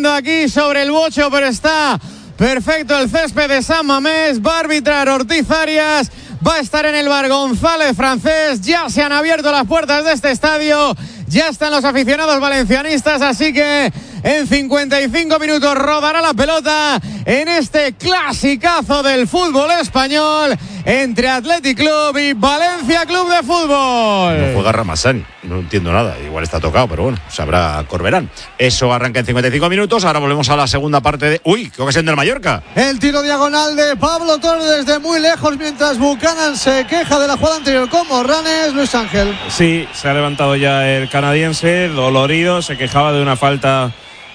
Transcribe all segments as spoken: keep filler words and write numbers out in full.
lloviendo aquí sobre el Bocho, pero está perfecto el césped de San Mamés. Va a arbitrar Ortiz Arias. Va a estar en el bar González Francés. Ya se han abierto las puertas de este estadio. Ya están los aficionados valencianistas, así que en cincuenta y cinco minutos rodará la pelota en este clasicazo del fútbol español entre Athletic Club y Valencia Club de Fútbol. No juega Ramazani, no entiendo nada, igual está tocado, pero bueno, sabrá Corberán. Eso arranca en cincuenta y cinco minutos, ahora volvemos a la segunda parte de... ¡Uy! ¡Qué ocasión del Mallorca! El tiro diagonal de Pablo Torres desde muy lejos, mientras Buchanan se queja de la jugada anterior con Morranes. Luis Ángel. Sí, se ha levantado ya el canadiense, dolorido, se quejaba de una falta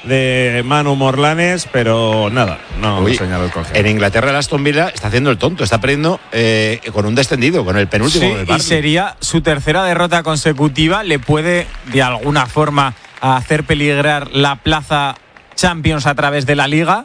de Manu Morlanes, pero nada, no Uy, señaló el congénero. En Inglaterra el Aston Villa está haciendo el tonto, está perdiendo eh, con un descendido, con el penúltimo. Sí, del y Barley. sería su tercera derrota consecutiva, le puede de alguna forma hacer peligrar la plaza Champions a través de la Liga.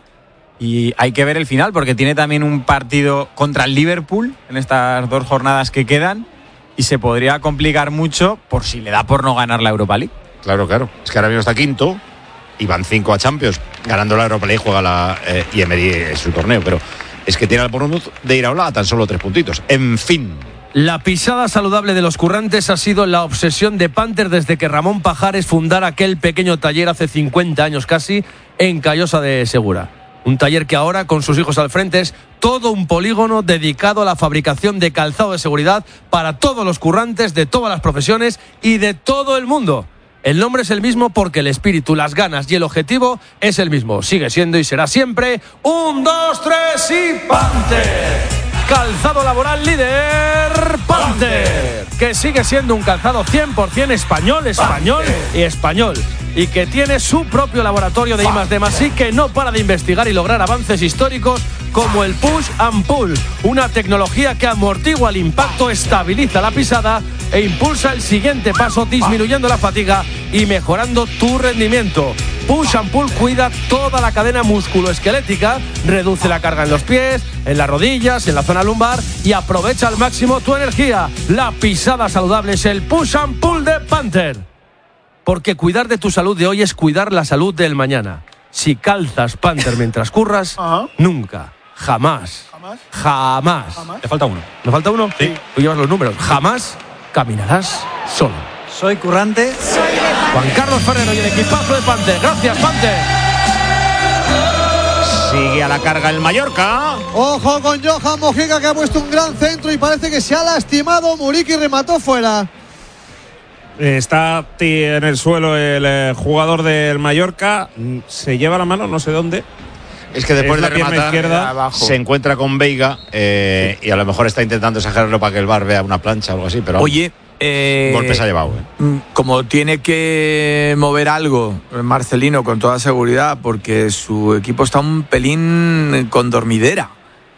Y hay que ver el final, porque tiene también un partido contra el Liverpool en estas dos jornadas que quedan, y se podría complicar mucho por si le da por no ganar la Europa League. Claro, claro. Es que ahora mismo está quinto y van cinco a Champions. Ganando la Europa League juega la eh, y Emery es su torneo, pero es que tiene al Bournemouth de Iraola a tan solo tres puntitos. En fin. La pisada saludable de los currantes ha sido la obsesión de Panther desde que Ramón Pajares fundara aquel pequeño taller hace cincuenta años casi en Callosa de Segura. Un taller que ahora, con sus hijos al frente, es todo un polígono dedicado a la fabricación de calzado de seguridad para todos los currantes de todas las profesiones y de todo el mundo. El nombre es el mismo porque el espíritu, las ganas y el objetivo es el mismo. Sigue siendo y será siempre un, dos, tres y Panther. Calzado laboral líder Panther, que sigue siendo un calzado cien por ciento español, español y español, y que tiene su propio laboratorio de I más D más I que no para de investigar y lograr avances históricos como el Push and Pull, una tecnología que amortigua el impacto, estabiliza la pisada e impulsa el siguiente paso, disminuyendo la fatiga y mejorando tu rendimiento. Push and Pull cuida toda la cadena musculoesquelética, reduce la carga en los pies, en las rodillas, en la zona lumbar y aprovecha al máximo tu energía. La pisada saludable es el Push and Pull de Panther. Porque cuidar de tu salud de hoy es cuidar la salud del mañana. Si calzas Panther mientras curras, uh-huh. nunca, jamás, jamás, jamás, jamás. ¿Te falta uno? ¿Me falta uno? Sí. Tú llevas los números. Jamás caminarás solo. Soy currante. Soy Juan Carlos Ferrero y el equipazo de Panther. Gracias, Panther. Sigue a la carga el Mallorca. Ojo con Johan Mojica, que ha puesto un gran centro y parece que se ha lastimado. Muriqui remató fuera. Está en el suelo el jugador del Mallorca. Se lleva la mano, no sé dónde. Es que después es de rematar izquierda, se encuentra con Veiga eh, y a lo mejor está intentando exagerarlo para que el V A R vea una plancha o algo así. Pero oye, eh, golpe se ha llevado. Eh. Como tiene que mover algo Marcelino con toda seguridad, porque su equipo está un pelín con dormidera.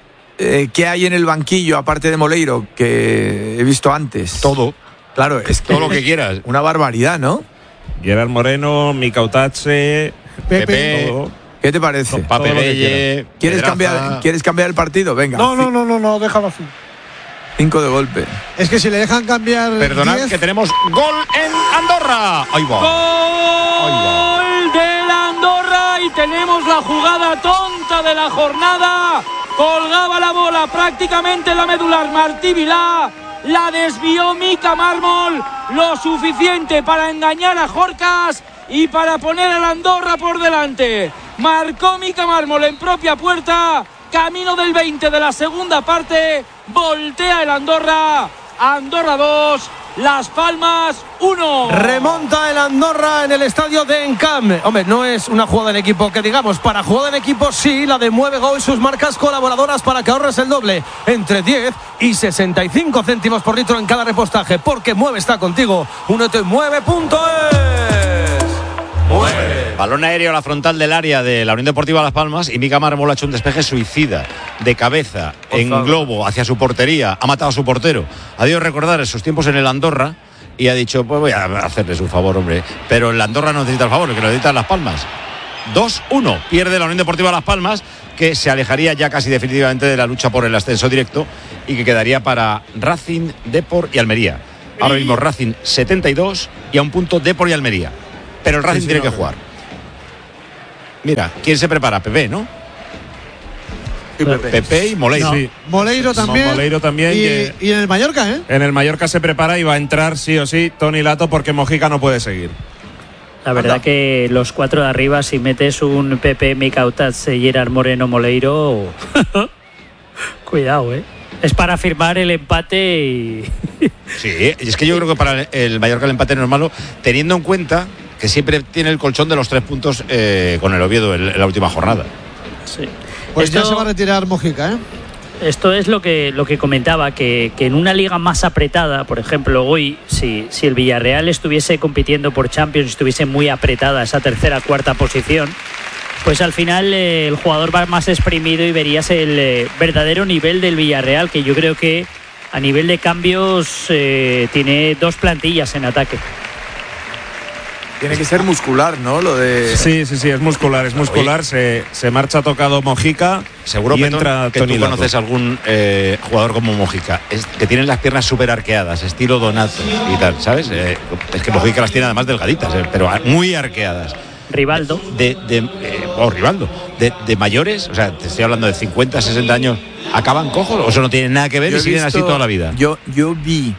Eh, ¿Qué hay en el banquillo aparte de Moleiro que he visto antes? Todo. Claro, es que todo lo que quieras. Una barbaridad, ¿no? Gerard Moreno, Micautache, Pepe. Todo. ¿Qué te parece? Pape Belle, ¿Quieres cambiar, ¿Quieres cambiar el partido? Venga. No, no, no, no, no, déjalo así. Cinco de golpe. Es que si le dejan cambiar. Perdonad diez... que tenemos gol en Andorra. Ahí va. Gol Ahí va. de la Andorra y tenemos la jugada tonta de la jornada. Colgaba la bola prácticamente en la medular Martí Vilá. La desvió Mica Mármol lo suficiente para engañar a Jorcas y para poner a la Andorra por delante. Marcó Mica Mármol en propia puerta. Camino del veinte de la segunda parte. Voltea el Andorra. Andorra dos. Las Palmas uno. Remonta el Andorra en el estadio de Encam. Hombre, no es una jugada en equipo que digamos. Para jugada en equipo sí, la de Mueve Go y sus marcas colaboradoras para que ahorres el doble. Entre diez y sesenta y cinco céntimos por litro en cada repostaje. Porque Mueve está contigo. Únete en mueve punto es. Mueve. Balón aéreo a la frontal del área de la Unión Deportiva Las Palmas y Mica Mármol ha hecho un despeje suicida de cabeza en globo hacia su portería. Ha matado a su portero. Ha debido recordar esos tiempos en el Andorra y ha dicho, pues voy a hacerles un favor, hombre. Pero el Andorra no necesita el favor, el que lo necesita Las Palmas. dos uno. Pierde la Unión Deportiva Las Palmas, que se alejaría ya casi definitivamente de la lucha por el ascenso directo y que quedaría para Racing, Depor y Almería. Ahora mismo Racing setenta y dos y a un punto Depor y Almería. Pero el Racing sí, sí, tiene no, que jugar. Mira, ¿quién se prepara? Pepe, ¿no? Sí, Pepe. Pepe y Moleiro. No. Sí. Moleiro también. Moleiro también. Y, Y, y en el Mallorca, ¿eh? en el Mallorca se prepara y va a entrar sí o sí Toni Lato porque Mojica no puede seguir. La verdad Anda. que los cuatro de arriba, si metes un Pepe, Mikautas, Gerard Moreno, Moleiro, cuidado, ¿eh? Es para firmar el empate y... Sí, y es que yo creo que para el Mallorca el empate no es malo, teniendo en cuenta que siempre tiene el colchón de los tres puntos eh, con el Oviedo en, en la última jornada. Sí. Pues Esto- ya se va a retirar Mojica, ¿eh? Esto es lo que, lo que comentaba, que, que en una liga más apretada, por ejemplo, hoy, si, si el Villarreal estuviese compitiendo por Champions, estuviese muy apretada esa tercera, cuarta posición, pues al final eh, el jugador va más exprimido y verías el eh, verdadero nivel del Villarreal, que yo creo que a nivel de cambios eh, tiene dos plantillas en ataque. Tiene que ser muscular, ¿no? Lo de. Sí, sí, sí, es muscular, es muscular. Se, se marcha tocado Mojica. Seguro y Petón, entra que Toni tú Lato. conoces algún eh, jugador como Mojica, es, que tienen las piernas súper arqueadas, estilo Donato y tal, ¿sabes? Eh, es que Mojica las tiene además delgaditas, eh, pero muy arqueadas. Rivaldo. De, de, eh, o Rivaldo, de, de mayores, o sea, te estoy hablando de cincuenta, sesenta años, ¿acaban cojos o eso no tiene nada que ver Yo y he siguen visto- así toda la vida? Yo, yo vi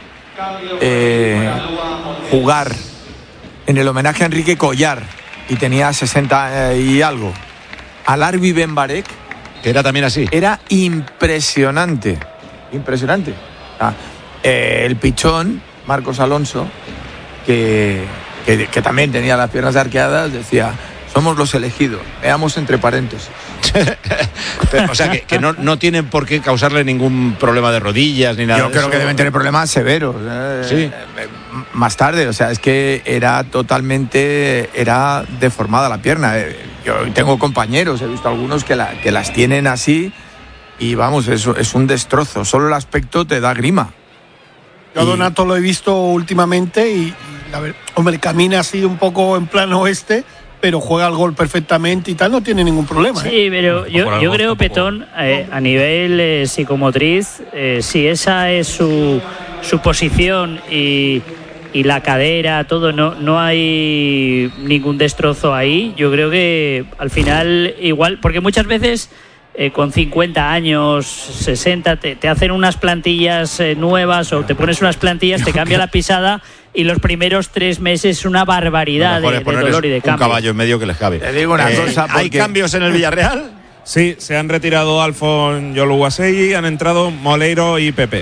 eh, jugar en el homenaje a Enrique Collar y tenía sesenta y algo. Al Arbi Benbarek Que era también así. era impresionante. Impresionante. Ah, eh, el pichón, Marcos Alonso, que, que, que también tenía las piernas arqueadas, decía: somos los elegidos, veamos entre paréntesis. Pero, o sea, que, que no, no tienen por qué causarle ningún problema de rodillas ni nada Yo de creo eso. que deben tener problemas severos. eh, Sí. eh, Más tarde, o sea, es que era totalmente, era deformada la pierna. Eh, Yo tengo compañeros, he visto algunos que, la, que las tienen así y vamos, es, es un destrozo. Solo el aspecto te da grima. Yo a Y- Donato lo he visto últimamente y, y la ver- hombre, camina así un poco en plan oeste, pero juega al gol perfectamente y tal, no tiene ningún problema. ¿eh? Sí, pero por yo, algo yo creo, tampoco- Petón, eh, a nivel eh, psicomotriz, eh, si esa es su, su posición y, y la cadera, todo, no, no hay ningún destrozo ahí. Yo creo que al final igual, porque muchas veces eh, con cincuenta años, sesenta, te, te hacen unas plantillas eh, nuevas o te pones unas plantillas, te cambia la pisada y los primeros tres meses es una Lo barbaridad mejor de, es de ponerles dolor y de un cambio. caballo en medio que les cabe. Te digo una Eh, cosa, ¿Hay porque- cambios en el Villarreal? Sí, se han retirado Alfon Yoluwasegi, han entrado Moleiro y Pepe.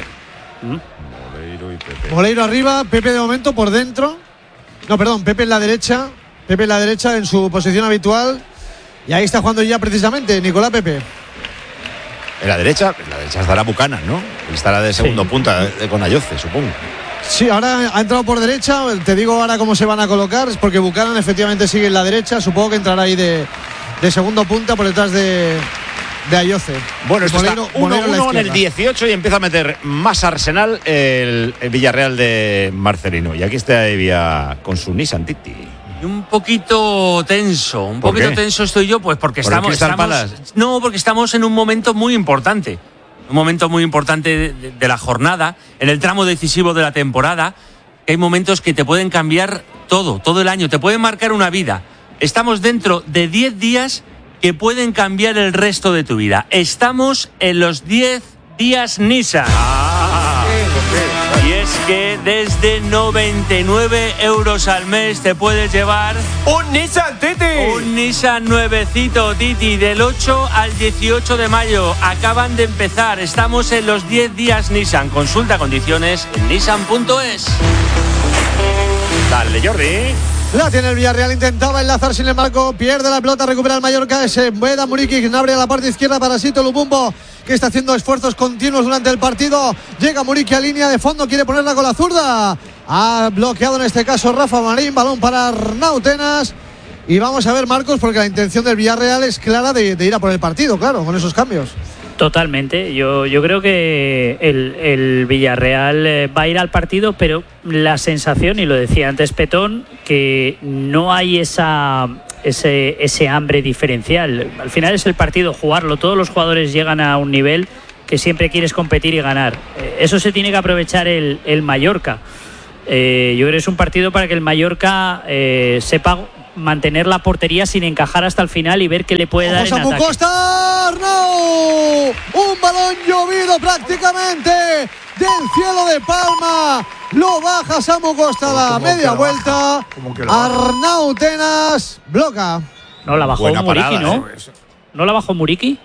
Moleiro arriba, Pepe de momento por dentro. No, perdón, Pepe en la derecha. Pepe en la derecha en su posición habitual. Y ahí está jugando ya precisamente Nicolás Pepe. En la derecha, en la derecha estará Buchanan, ¿no? Él estará de segundo Sí. punta eh, con Ayoce, supongo. Sí, ahora ha entrado por derecha. Te digo ahora cómo se van a colocar. Es porque Buchanan efectivamente sigue en la derecha. Supongo que entrará ahí de, de segundo punta por detrás de, de Ayoce. Bueno, esto Moleiro- está Moleiro en la uno uno en el izquierda. dieciocho y empieza a meter más Arsenal el, el Villarreal de Marcelino. Y aquí está Evia con su Nissan Titi. Y un poquito tenso, un ¿Por poquito qué? tenso estoy yo, pues porque ¿Por el estamos, Crystal estamos Palace? no, porque estamos en un momento muy importante, un momento muy importante de, de- de la jornada, en el tramo decisivo de la temporada. Hay momentos que te pueden cambiar todo, todo el año, te pueden marcar una vida. Estamos dentro de diez días que pueden cambiar el resto de tu vida. Estamos en los diez días Nissan. Y es que desde noventa y nueve euros al mes te puedes llevar ¡Un Nissan Titi! un Nissan nuevecito Titi del ocho al dieciocho de mayo. Acaban de empezar. Estamos en los diez días Nissan. Consulta condiciones en nissan punto es. Dale, Jordi. La tiene el Villarreal, intentaba enlazar sin el marco, pierde la pelota, recupera el Mallorca, se Veda Muriqui, abre a la parte izquierda para Sito Lubumbo, que está haciendo esfuerzos continuos durante el partido. Llega Muriqui a línea de fondo, quiere ponerla con la zurda. Ha bloqueado en este caso Rafa Marín, balón para Arnau Tenas. Y vamos a ver, Marcos, porque la intención del Villarreal es clara de, de ir a por el partido, claro, con esos cambios. Totalmente. Yo, yo creo que el, el Villarreal eh, va a ir al partido, pero la sensación, y lo decía antes Petón, que no hay esa ese, ese hambre diferencial. Al final es el partido, jugarlo. Todos los jugadores llegan a un nivel que siempre quieres competir y ganar. Eh, eso se tiene que aprovechar el, el Mallorca. Eh, yo creo que es un partido para que el Mallorca eh, sepa mantener la portería sin encajar hasta el final y ver qué le puede dar en Samu ataque. Costa, Arnau, un balón llovido prácticamente del cielo de Palma, lo baja Samu Costa a la media vuelta, Arnau Tenas bloca. No, la bajó Buena Muriqui, parada, ¿no? eh. ¿No la bajó Muriqui?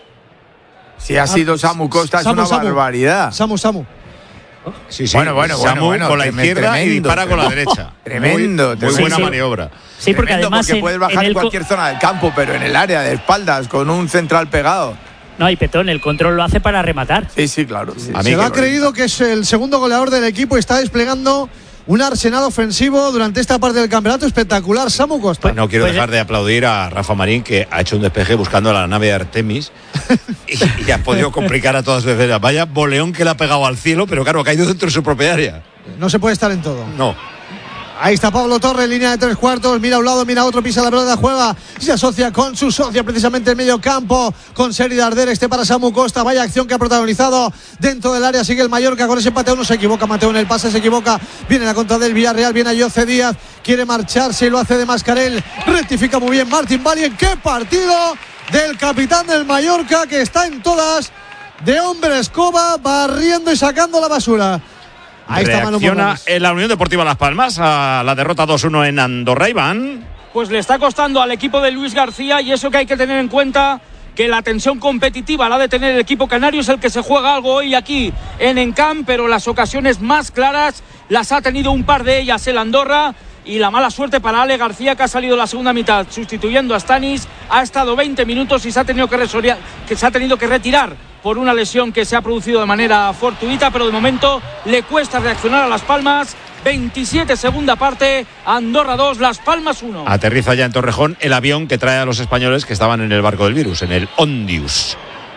Si ha sido Samu Costa, Samu, es una Samu. barbaridad. Samu, Samu. Sí, sí. Bueno, bueno, Samu bueno, bueno, con la tremendo, izquierda y dispara con la tremendo. derecha. Tremendo, Muy, muy tremendo. buena Sí, sí. maniobra. Sí, porque Tremendo, además porque en- puedes en bajar en, el co- cualquier zona del campo, pero en el área de espaldas, con un central pegado. No, y Petón, el control lo hace para rematar. Sí, sí, claro. Sí. A mí Se lo que- ha creído que es el segundo goleador del equipo y está desplegando un arsenal ofensivo durante esta parte del campeonato espectacular. Samu Costa. No quiero Pues- dejar de aplaudir a Rafa Marín, que ha hecho un despeje buscando la nave de Artemis y, y ha podido complicar a todas veces. Vaya boleón que le ha pegado al cielo, pero claro, ha caído dentro de su propia área. No se puede estar en todo. No. Ahí está Pablo Torres, línea de tres cuartos, mira a un lado, mira a otro, pisa la pelota, juega, se asocia con su socia precisamente en medio campo, con Seri Darder, este para Samu Costa, vaya acción que ha protagonizado dentro del área, sigue el Mallorca con ese empate a uno, se equivoca Mateo en el pase, se equivoca, viene la contra del Villarreal, viene a Yoce Díaz, quiere marcharse y lo hace de Mascarell, rectifica muy bien Martín Valien, qué partido del capitán del Mallorca que está en todas, de hombre escoba, barriendo y sacando la basura. Ahí está Manu Reacciona Morales. en la Unión Deportiva Las Palmas a la derrota dos uno en Andorra, Iván. Pues le está costando al equipo de Luis García, y eso que hay que tener en cuenta, que la tensión competitiva la ha de tener el equipo canario, es el que se juega algo hoy aquí en Encamp, pero las ocasiones más claras las ha tenido un par de ellas el Andorra, y la mala suerte para Ale García, que ha salido la segunda mitad sustituyendo a Stanis, ha estado veinte minutos y se ha tenido que, resoria, que, se ha tenido que retirar por una lesión que se ha producido de manera fortuita, pero de momento le cuesta reaccionar a Las Palmas. veintisiete segunda parte, Andorra dos, Las Palmas uno. Aterriza ya en Torrejón el avión que trae a los españoles que estaban en el barco del virus, en el Ondius.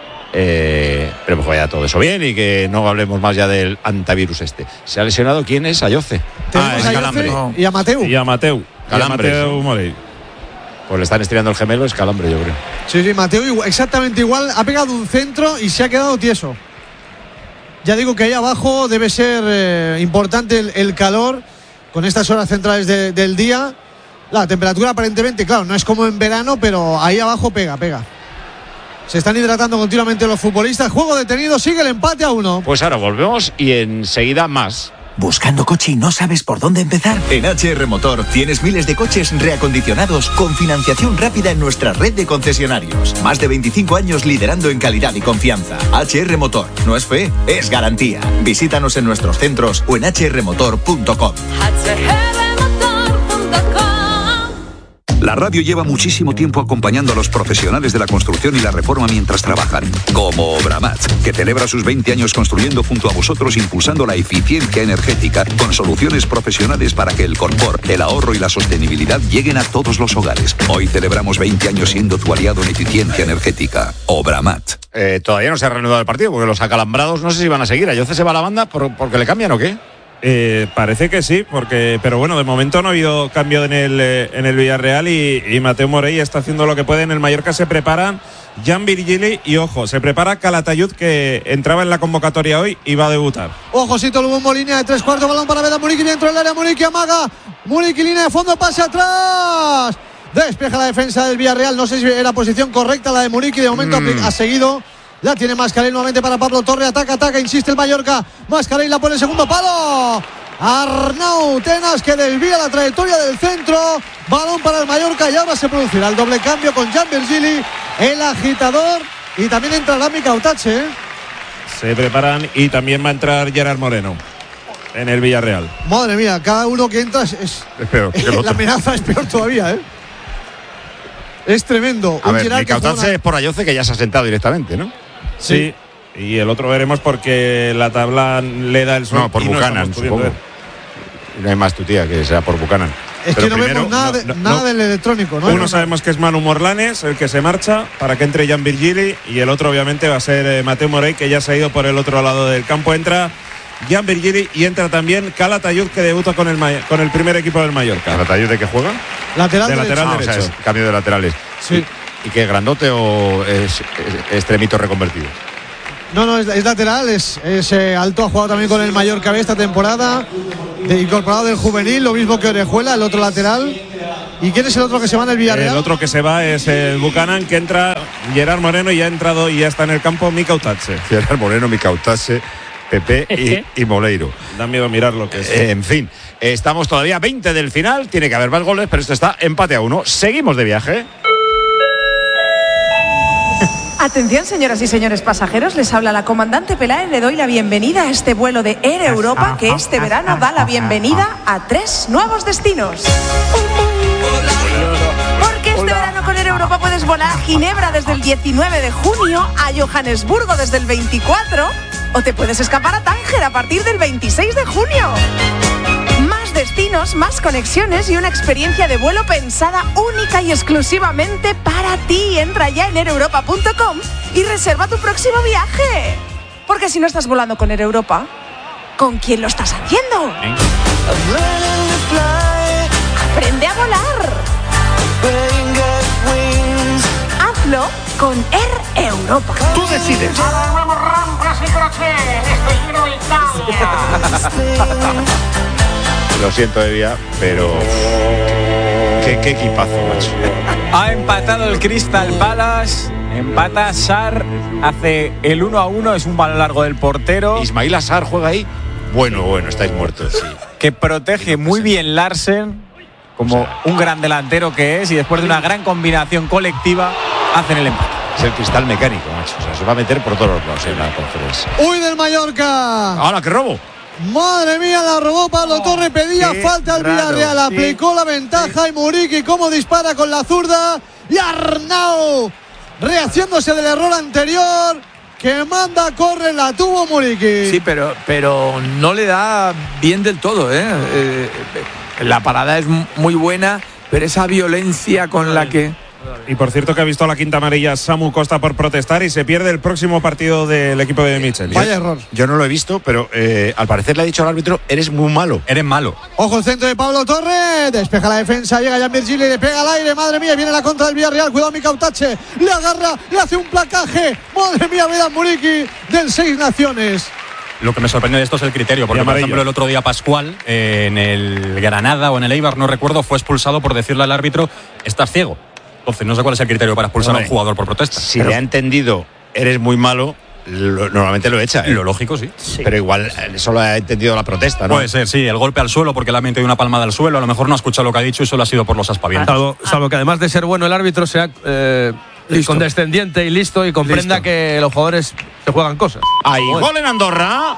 Eh, pero pues vaya todo eso bien y que no hablemos más ya del antivirus este. ¿Se ha lesionado quién es? Ayoce. Tenemos Ah, es a Yoce Calambre. y a Mateu. Y a Mateu. Calambre, Y a Mateu sí. Morey. Pues le están estirando el gemelo, es Calambre, yo creo. Sí, sí, Mateo igual- exactamente igual. Ha pegado un centro y se ha quedado tieso. Ya digo que ahí abajo debe ser eh, importante el, el calor con estas horas centrales de- del día. La temperatura aparentemente, claro, no es como en verano, pero ahí abajo pega, pega. Se están hidratando continuamente los futbolistas. Juego detenido, sigue el empate a uno. Pues ahora volvemos y enseguida más. ¿Buscando coche y no sabes por dónde empezar? En H R Motor tienes miles de coches reacondicionados con financiación rápida en nuestra red de concesionarios. Más de veinticinco años liderando en calidad y confianza. H R Motor, no es fe, es garantía. Visítanos en nuestros centros o en h r motor punto com. La radio lleva muchísimo tiempo acompañando a los profesionales de la construcción y la reforma mientras trabajan. Como Obramat, que celebra sus veinte años construyendo junto a vosotros, impulsando la eficiencia energética con soluciones profesionales para que el confort, el ahorro y la sostenibilidad lleguen a todos los hogares. Hoy celebramos veinte años siendo tu aliado en eficiencia energética. Obramat. Eh, todavía no se ha reanudado el partido porque los acalambrados no sé si van a seguir. ¿Ayoce se va a la banda por, porque le cambian o qué? Eh, parece que sí, porque, pero bueno, de momento no ha habido cambio en el, eh, en el Villarreal y, y Mateu Morey está haciendo lo que puede. En el Mallorca se preparan Jan Virgili y, ojo, se prepara Calatayud, que entraba en la convocatoria hoy y va a debutar. Ojosito Lubumbo, línea de tres cuartos, balón para Veda Muriqui dentro del área, Muriqui amaga, Muriqui línea de fondo, pase atrás, despeja la defensa del Villarreal, no sé si era posición correcta la de Muriqui, de momento mm. ha seguido, la tiene Mascarell nuevamente para Pablo Torre, ataca, ataca, insiste el Mallorca, Mascarell la pone en segundo palo, Arnau Tenas que desvía la trayectoria del centro, balón para el Mallorca y ahora se producirá el doble cambio con Jan Virgili, el agitador, y también entrará Mika Utache, ¿eh? Se preparan y también va a entrar Gerard Moreno en el Villarreal. Madre mía, cada uno que entra es, es, es peor que el otro. La amenaza es peor todavía, ¿eh? Es tremendo. A Un ver, Gerard Mika que juega Utache una- es por Ayoce, que ya se ha sentado directamente, ¿no? Sí. Y el otro veremos porque la tabla le da el sol. No, por y Buchanan, estamos pudiendo supongo. ver. No hay más tu tía que sea por Buchanan. Es Pero que no primero, vemos nada, de- no, no, nada no. del electrónico, ¿no? Uno sabemos que es Manu Morlanes, el que se marcha, para que entre Jan Virgili, y el otro obviamente va a ser eh, Mateu Morey, que ya se ha ido por el otro lado del campo. Entra Jan Virgili y entra también Calatayud, que debuta con el, Ma- con el primer equipo del Mallorca. ¿Calatayud de qué juega? Lateral de derecho. lateral Ah, o sea, derecho. es cambio de laterales. Sí. ¿Y, y qué, grandote o es, es extremito reconvertido? No, no, es, es lateral, es, es eh, alto, ha jugado también con el Mallorca B esta temporada, de, incorporado del juvenil, lo mismo que Orejuela, el otro lateral. ¿Y quién es el otro que se va en el Villarreal? El otro que se va es el Buchanan, que entra Gerard Moreno y ya ha entrado y ya está en el campo Mika Utache. Gerard Moreno, Mika Utache, Pepe y, y Moleiro. Da miedo mirar lo que es. Eh, en fin, estamos todavía a veinte del final, tiene que haber más goles, pero esto está empate a uno. Seguimos de viaje. Atención, señoras y señores pasajeros, les habla la comandante Peláez. Le doy la bienvenida a este vuelo de Air Europa que este verano da la bienvenida a tres nuevos destinos. Porque este verano con Air Europa puedes volar a Ginebra desde el diecinueve de junio, a Johannesburgo desde el veinticuatro o te puedes escapar a Tánger a partir del veintiséis de junio. Más destinos, más conexiones y una experiencia de vuelo pensada única y exclusivamente para ti. Entra ya en air europa punto com y reserva tu próximo viaje. Porque si no estás volando con Air Europa, ¿con quién lo estás haciendo? ¿Eh? Aprende a volar. Hazlo con Air Europa. Tú decides. Rampas y crochet. Estoy lleno de Italia. Lo siento, Evia, pero qué, qué equipazo, macho. Ha empatado el Crystal Palace. Empata Sarr, hace el uno a uno, es un balón largo del portero. Ismail Sarr juega ahí. Bueno, bueno, estáis muertos, sí. Que protege muy bien Larsen, como o sea, un gran delantero que es, y después de una gran combinación colectiva, hacen el empate. Es el cristal mecánico, macho. O sea, se va a meter por todos los lados en la conferencia. ¡Uy, del Mallorca! ¡Ahora, qué robo! Madre mía, la robó Pablo oh, Torre, pedía falta al Villarreal, sí. Aplicó la ventaja sí. Y Muriqui como dispara con la zurda y Arnau rehaciéndose del error anterior, que manda, corre, la tuvo Muriqui. Sí, pero, pero no le da bien del todo, ¿eh? Eh, la parada es muy buena, pero esa violencia con la que... Y por cierto que ha visto la quinta amarilla Samu Costa por protestar y se pierde el próximo partido del equipo de Michel. Vaya error. Yo no lo he visto, pero eh, al parecer le ha dicho al árbitro, eres muy malo. Eres malo. Ojo el centro de Pablo Torre, despeja la defensa, llega Jan Virgili, le pega al aire, madre mía, viene la contra del Villarreal, cuidado Mika Utache, le agarra, le hace un placaje, madre mía, Vedan Muriqui del Seis Naciones. Lo que me sorprendió de esto es el criterio, porque por ejemplo el otro día Pascual, eh, en el Granada o en el Eibar, no recuerdo, fue expulsado por decirle al árbitro, estás ciego. Entonces, no sé cuál es el criterio para expulsar Hombre, a un jugador por protesta. Si pero, le ha entendido, eres muy malo, lo, normalmente lo echa. ¿eh? Lo lógico, sí. sí. Pero igual solo ha entendido la protesta, ¿no? Puede ser, sí. El golpe al suelo, porque le ha metido una palmada al suelo. A lo mejor no ha escuchado lo que ha dicho y solo ha sido por los aspavientos. Salvo, salvo que además de ser bueno, el árbitro sea eh, condescendiente y listo y comprenda listo. Que los jugadores se juegan cosas. ¡Ahí, gol en Andorra!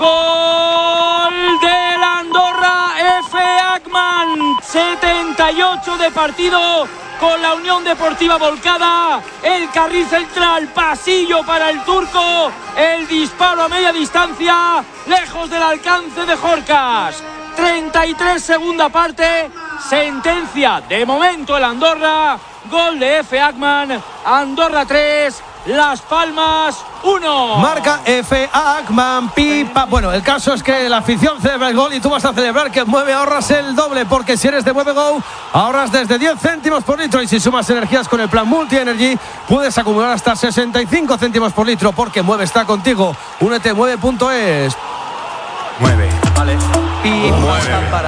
¡Gol del Andorra! F. Ackman, setenta y ocho de partido con la Unión Deportiva Volcada. El carril central, pasillo para el turco. El disparo a media distancia, lejos del alcance de Jorcas. treinta y tres segunda parte. Sentencia de momento el Andorra. Gol de F. Ackman. Andorra tres, Las Palmas uno. Marca F. Ackman, pipa. Bueno, el caso es que la afición celebra el gol y tú vas a celebrar que Mueve ahorras el doble, porque si eres de Mueve Go ahorras desde diez céntimos por litro y si sumas energías con el plan Multi Energy puedes acumular hasta sesenta y cinco céntimos por litro, porque Mueve está contigo. Únete a mueve punto es. Mueve. Vale. Y Mueve.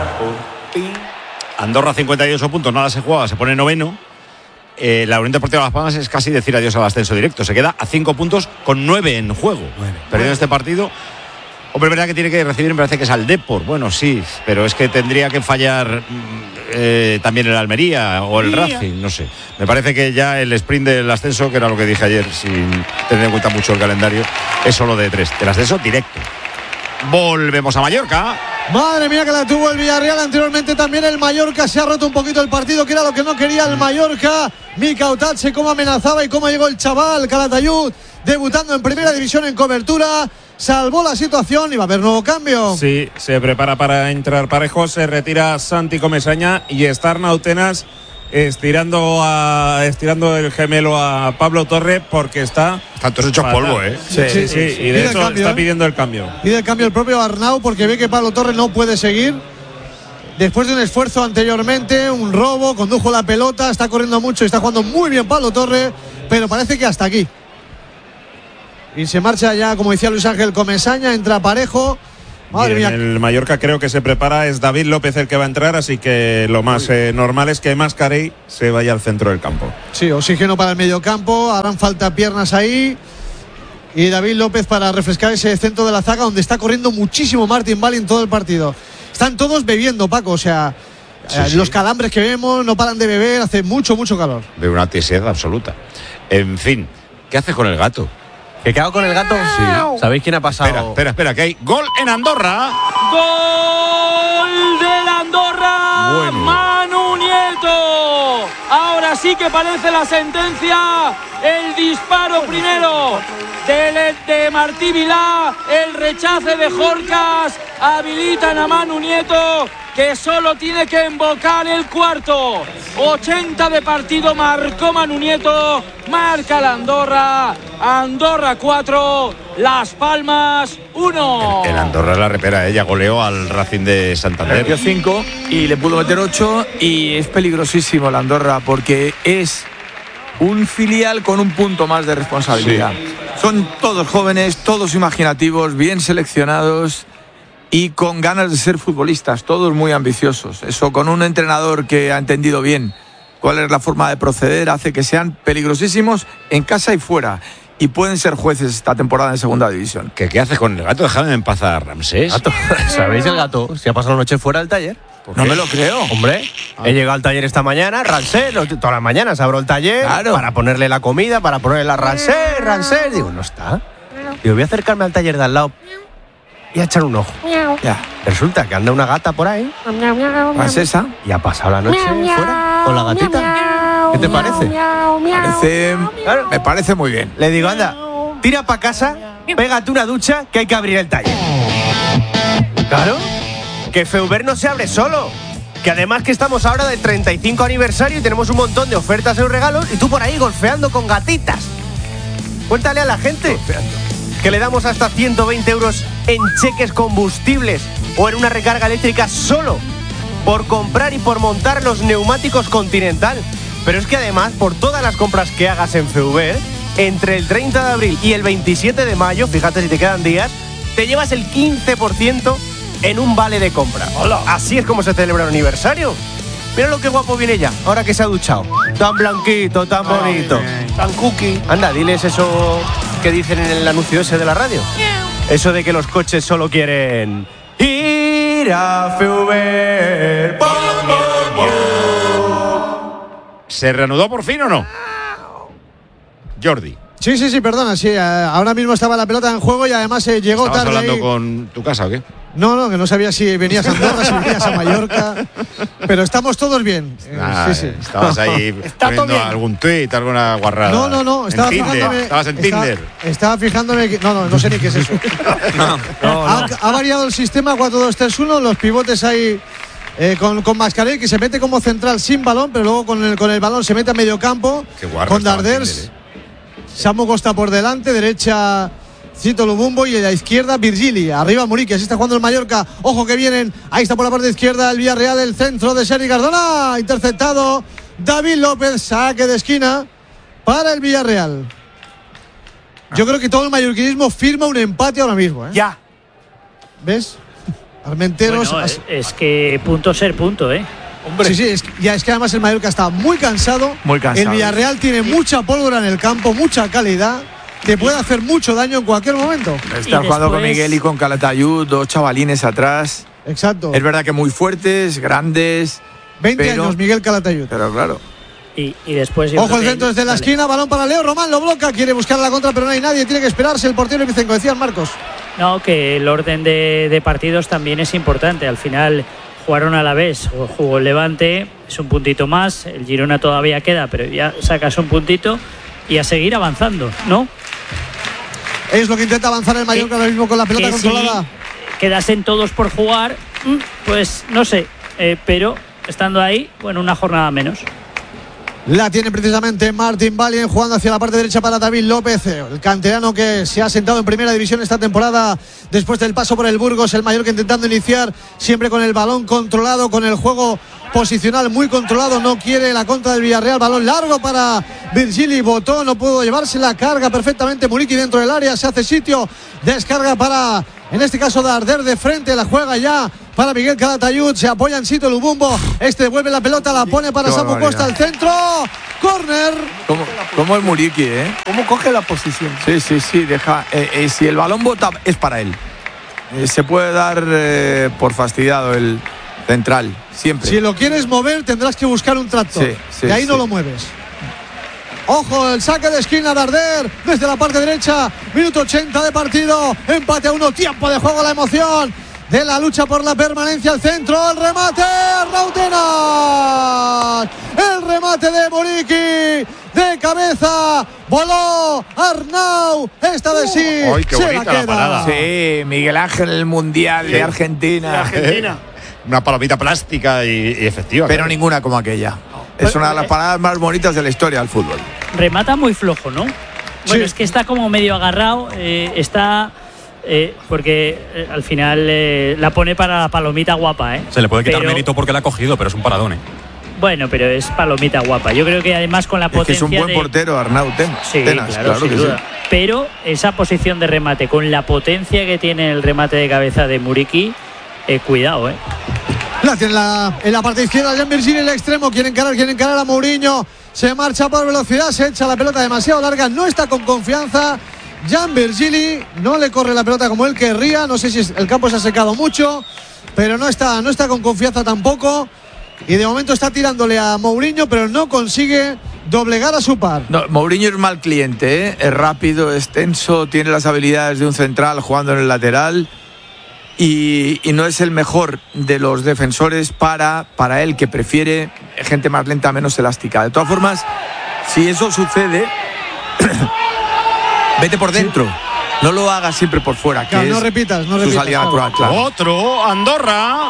Andorra cincuenta y ocho puntos, nada se juega, se pone noveno. Eh, la Unión Deportiva Las Palmas es casi decir adiós al ascenso directo. Se queda a cinco puntos con nueve en juego. Nueve. Perdiendo este partido. Hombre, verdad que tiene que recibir, me parece que es al Depor. Bueno, sí, pero es que tendría que fallar eh, también el Almería o el Racing, no sé. Me parece que ya el sprint del ascenso, que era lo que dije ayer, sin tener en cuenta mucho el calendario, es solo de tres. El ascenso directo. Volvemos a Mallorca. Madre mía que la tuvo el Villarreal, anteriormente también el Mallorca. Se ha roto un poquito el partido, que era lo que no quería el Mallorca. Mika Utache, cómo amenazaba y cómo llegó el chaval Calatayud, debutando en primera división en cobertura. Salvó la situación y va a haber nuevo cambio. Sí, se prepara para entrar Parejo, se retira Santi Comesaña y está Arnau Tenas estirando a estirando el gemelo a Pablo Torre, porque está están todos hechos polvo, ¿eh? Sí, sí, sí, sí, sí. Y de hecho cambio, está pidiendo el cambio. Pide el cambio el propio Arnau, porque ve que Pablo Torre no puede seguir. Después de un esfuerzo anteriormente, un robo, condujo la pelota, está corriendo mucho y está jugando muy bien Pablo Torre, pero parece que hasta aquí. Y se marcha ya, como decía Luis Ángel Comesaña, entra Parejo Madre y mía. en el Mallorca creo que se prepara, es David López el que va a entrar, así que lo más eh, normal es que Mascarell se vaya al centro del campo. Sí, oxígeno para el mediocampo, harán falta piernas ahí. Y David López para refrescar ese centro de la zaga donde está corriendo muchísimo Martin Vali en todo el partido. Están todos bebiendo, Paco, o sea, Sí, eh, sí. los calambres que vemos no paran de beber, hace mucho, mucho calor. De una tisidad absoluta. En fin, ¿qué haces con el gato? ¿Que quedo con el gato? Sí. ¿Sabéis quién ha pasado? Espera, espera, espera, que hay gol en Andorra. ¡Gol del Andorra! Bueno. ¡Manu Nieto! Ahora sí que parece la sentencia. El disparo primero de, de Martí Vilá. El rechace de Jorcas. Habilitan a Manu Nieto, que solo tiene que embocar el cuarto. ochenta de partido marcó Manu Nieto. Marca la Andorra. Andorra cuatro, Las Palmas uno. El Andorra la repera, ella goleó al Racing de Santander. Metió cinco y le pudo meter ocho y es peligrosísimo la Andorra porque es un filial con un punto más de responsabilidad. Sí. Son todos jóvenes, todos imaginativos, bien seleccionados y con ganas de ser futbolistas, todos muy ambiciosos. Eso con un entrenador que ha entendido bien cuál es la forma de proceder hace que sean peligrosísimos en casa y fuera. Y pueden ser jueces esta temporada en segunda división. ¿Qué, qué hace con el gato? Déjame en paz a Ramsés. Gato. ¿Sabéis el gato? Si ha pasado la noche fuera del taller. No me lo creo. Hombre, Ah. he llegado al taller esta mañana, Ramsés, lo- todas las mañanas abro el taller Claro. para ponerle la comida, para ponerle la Ramsés, Ramsés. Digo, no está. Digo, voy a acercarme al taller de al lado y a echar un ojo. Ya. Resulta que anda una gata por ahí ¿Es esa? y ha pasado la noche fuera con la gatita. ¿Qué te parece? Parece, me parece muy bien. Le digo, anda, tira para casa, pégate una ducha que hay que abrir el taller. Claro, que Feuber no se abre solo. Que además que estamos ahora del treinta y cinco aniversario y tenemos un montón de ofertas y regalos y tú por ahí golfeando con gatitas. Cuéntale a la gente que le damos hasta ciento veinte euros en cheques combustibles o en una recarga eléctrica solo por comprar y por montar los neumáticos Continental. Pero es que además, por todas las compras que hagas en Feuber, entre el treinta de abril y el veintisiete de mayo, fíjate si te quedan días, te llevas el quince por ciento en un vale de compra. Hola. Así es como se celebra el aniversario. Mira lo que guapo viene ya, ahora que se ha duchado. Tan blanquito, tan bonito. Tan cookie. Anda, diles eso que dicen en el anuncio ese de la radio. Eso de que los coches solo quieren ir a Feuber. ¡Pum, pum, pum! ¿Se reanudó por fin o no? Jordi. Sí, sí, sí, perdona, sí. eh, ahora mismo estaba la pelota en juego y además eh, llegó ¿Estabas tarde hablando ahí. con tu casa o qué? No, no, que no sabía si venías a Andorra, si venías a Mallorca. Pero estamos todos bien. Eh, Ah, sí, sí. Estabas ahí Está todo poniendo bien. algún tuit, alguna guarrada. No, no, no. Estaba en Tinder. fijándome. Estabas en estaba- Tinder. Estaba fijándome. Que, no, no, no sé ni qué es eso. Ha, ha variado el sistema cuatro dos tres uno. Los pivotes ahí eh, con, con Mascarell, que se mete como central sin balón, pero luego con el, con el balón se mete a medio campo. Qué guarro Con estaba en Darders. Tinder, eh. Samu Costa por delante, derecha Cito Lumumbo y a la izquierda Virgili. Arriba Muriqui, así está jugando el Mallorca. Ojo que vienen, ahí está por la parte izquierda el Villarreal, el centro de Sergi Cardona. Interceptado David López, saque de esquina para el Villarreal. Yo creo que todo el mallorquinismo firma un empate ahora mismo, ¿eh? Ya. ¿Ves? Armenteros. Bueno, as- es que punto ser punto, ¿eh? Sí, sí, es que, ya, es que además el Mallorca está muy cansado. Muy cansado. El Villarreal tiene mucha pólvora en el campo, mucha calidad. Te puede hacer mucho daño en cualquier momento. Está jugando con Miguel y con Calatayud, dos chavalines atrás. Exacto. Es verdad que muy fuertes, grandes. veinte pero- años, Miguel Calatayud. Pero claro. Y, y después yo Ojo creo el que- centro desde la vale. esquina, balón para Leo, Román lo bloca, quiere buscar la contra, pero no hay nadie, tiene que esperarse el portero y Vicenco, decían Marcos. No, que el orden de, de partidos también es importante. Al final jugaron a la vez, jugó el Levante, es un puntito más, el Girona todavía queda, pero ya sacas un puntito y a seguir avanzando, ¿no? Es lo que intenta avanzar el Mallorca ahora mismo con la pelota Que controlada. si quedasen todos por jugar, mm, pues no sé, eh, pero estando ahí, bueno, una jornada menos. La tiene precisamente Martin Valien jugando hacia la parte derecha para David López, el canterano que se ha sentado en primera división esta temporada después del paso por el Burgos. El Mallorca intentando iniciar siempre con el balón controlado, con el juego posicional muy controlado. No quiere la contra del Villarreal. Balón largo para Virgili. Botó, no pudo llevarse la carga perfectamente. Muriqui dentro del área, se hace sitio. Descarga para en este caso Darder de frente, la juega ya para Miguel Calatayud, se apoya en Sito Lubumbo, este devuelve la pelota, la pone para Qué Samu barbaridad. Costa al centro, córner. ¿Cómo, cómo el Muriqui, eh? ¿Cómo coge la posición? Sí, sí, sí, deja. Eh, eh, si el balón bota, es para él. Eh, se puede dar eh, por fastidiado el central, siempre. Si lo quieres mover tendrás que buscar un tractor, Sí, sí, y ahí sí. no lo mueves. Ojo, el saque de esquina de Darder desde la parte derecha, minuto ochenta de partido, empate a uno, tiempo de juego, la emoción de la lucha por la permanencia al centro, el remate, Rautenas, el remate de Muriqui, de cabeza, voló Arnau, esta vez sí, ¡Ay, qué se bonita la la queda. parada! Sí, Miguel Ángel, el Mundial de Argentina. Argentina. Una palomita plástica y, y efectiva. Pero claro. ninguna como aquella. Es una de las paradas más bonitas de la historia del fútbol. Remata muy flojo, ¿no? Bueno, es que está como medio agarrado, eh, está... eh, porque eh, al final eh, la pone para la palomita guapa, ¿eh? Se le puede quitar Pero- mérito porque la ha cogido, pero es un paradón, ¿eh? Bueno, pero es palomita guapa. Yo creo que además con la Es que potencia es un buen de... portero, Arnau Ten- Sí, Tenas, claro, claro sin que duda. sí. Pero esa posición de remate, con la potencia que tiene el remate de cabeza de Muriqui, eh, cuidado, ¿eh? La tiene en la, en la parte izquierda, Jan Virgili, el extremo, quiere encarar, quiere encarar a Mourinho, se marcha por velocidad, se echa la pelota demasiado larga, no está con confianza. Jan Virgili no le corre la pelota como él querría, no sé si el campo se ha secado mucho, pero no está, no está con confianza tampoco. Y de momento está tirándole a Mourinho, pero no consigue doblegar a su par. No, Mourinho es mal cliente, ¿eh? Es rápido, es tenso, tiene las habilidades de un central jugando en el lateral. Y, y no es el mejor de los defensores para, para él, que prefiere gente más lenta, menos elástica. De todas formas, si eso sucede, vete por dentro. No lo hagas siempre por fuera, que Claro, no es repitas, no su repitas, salida claro. natural, claro. Otro, Andorra.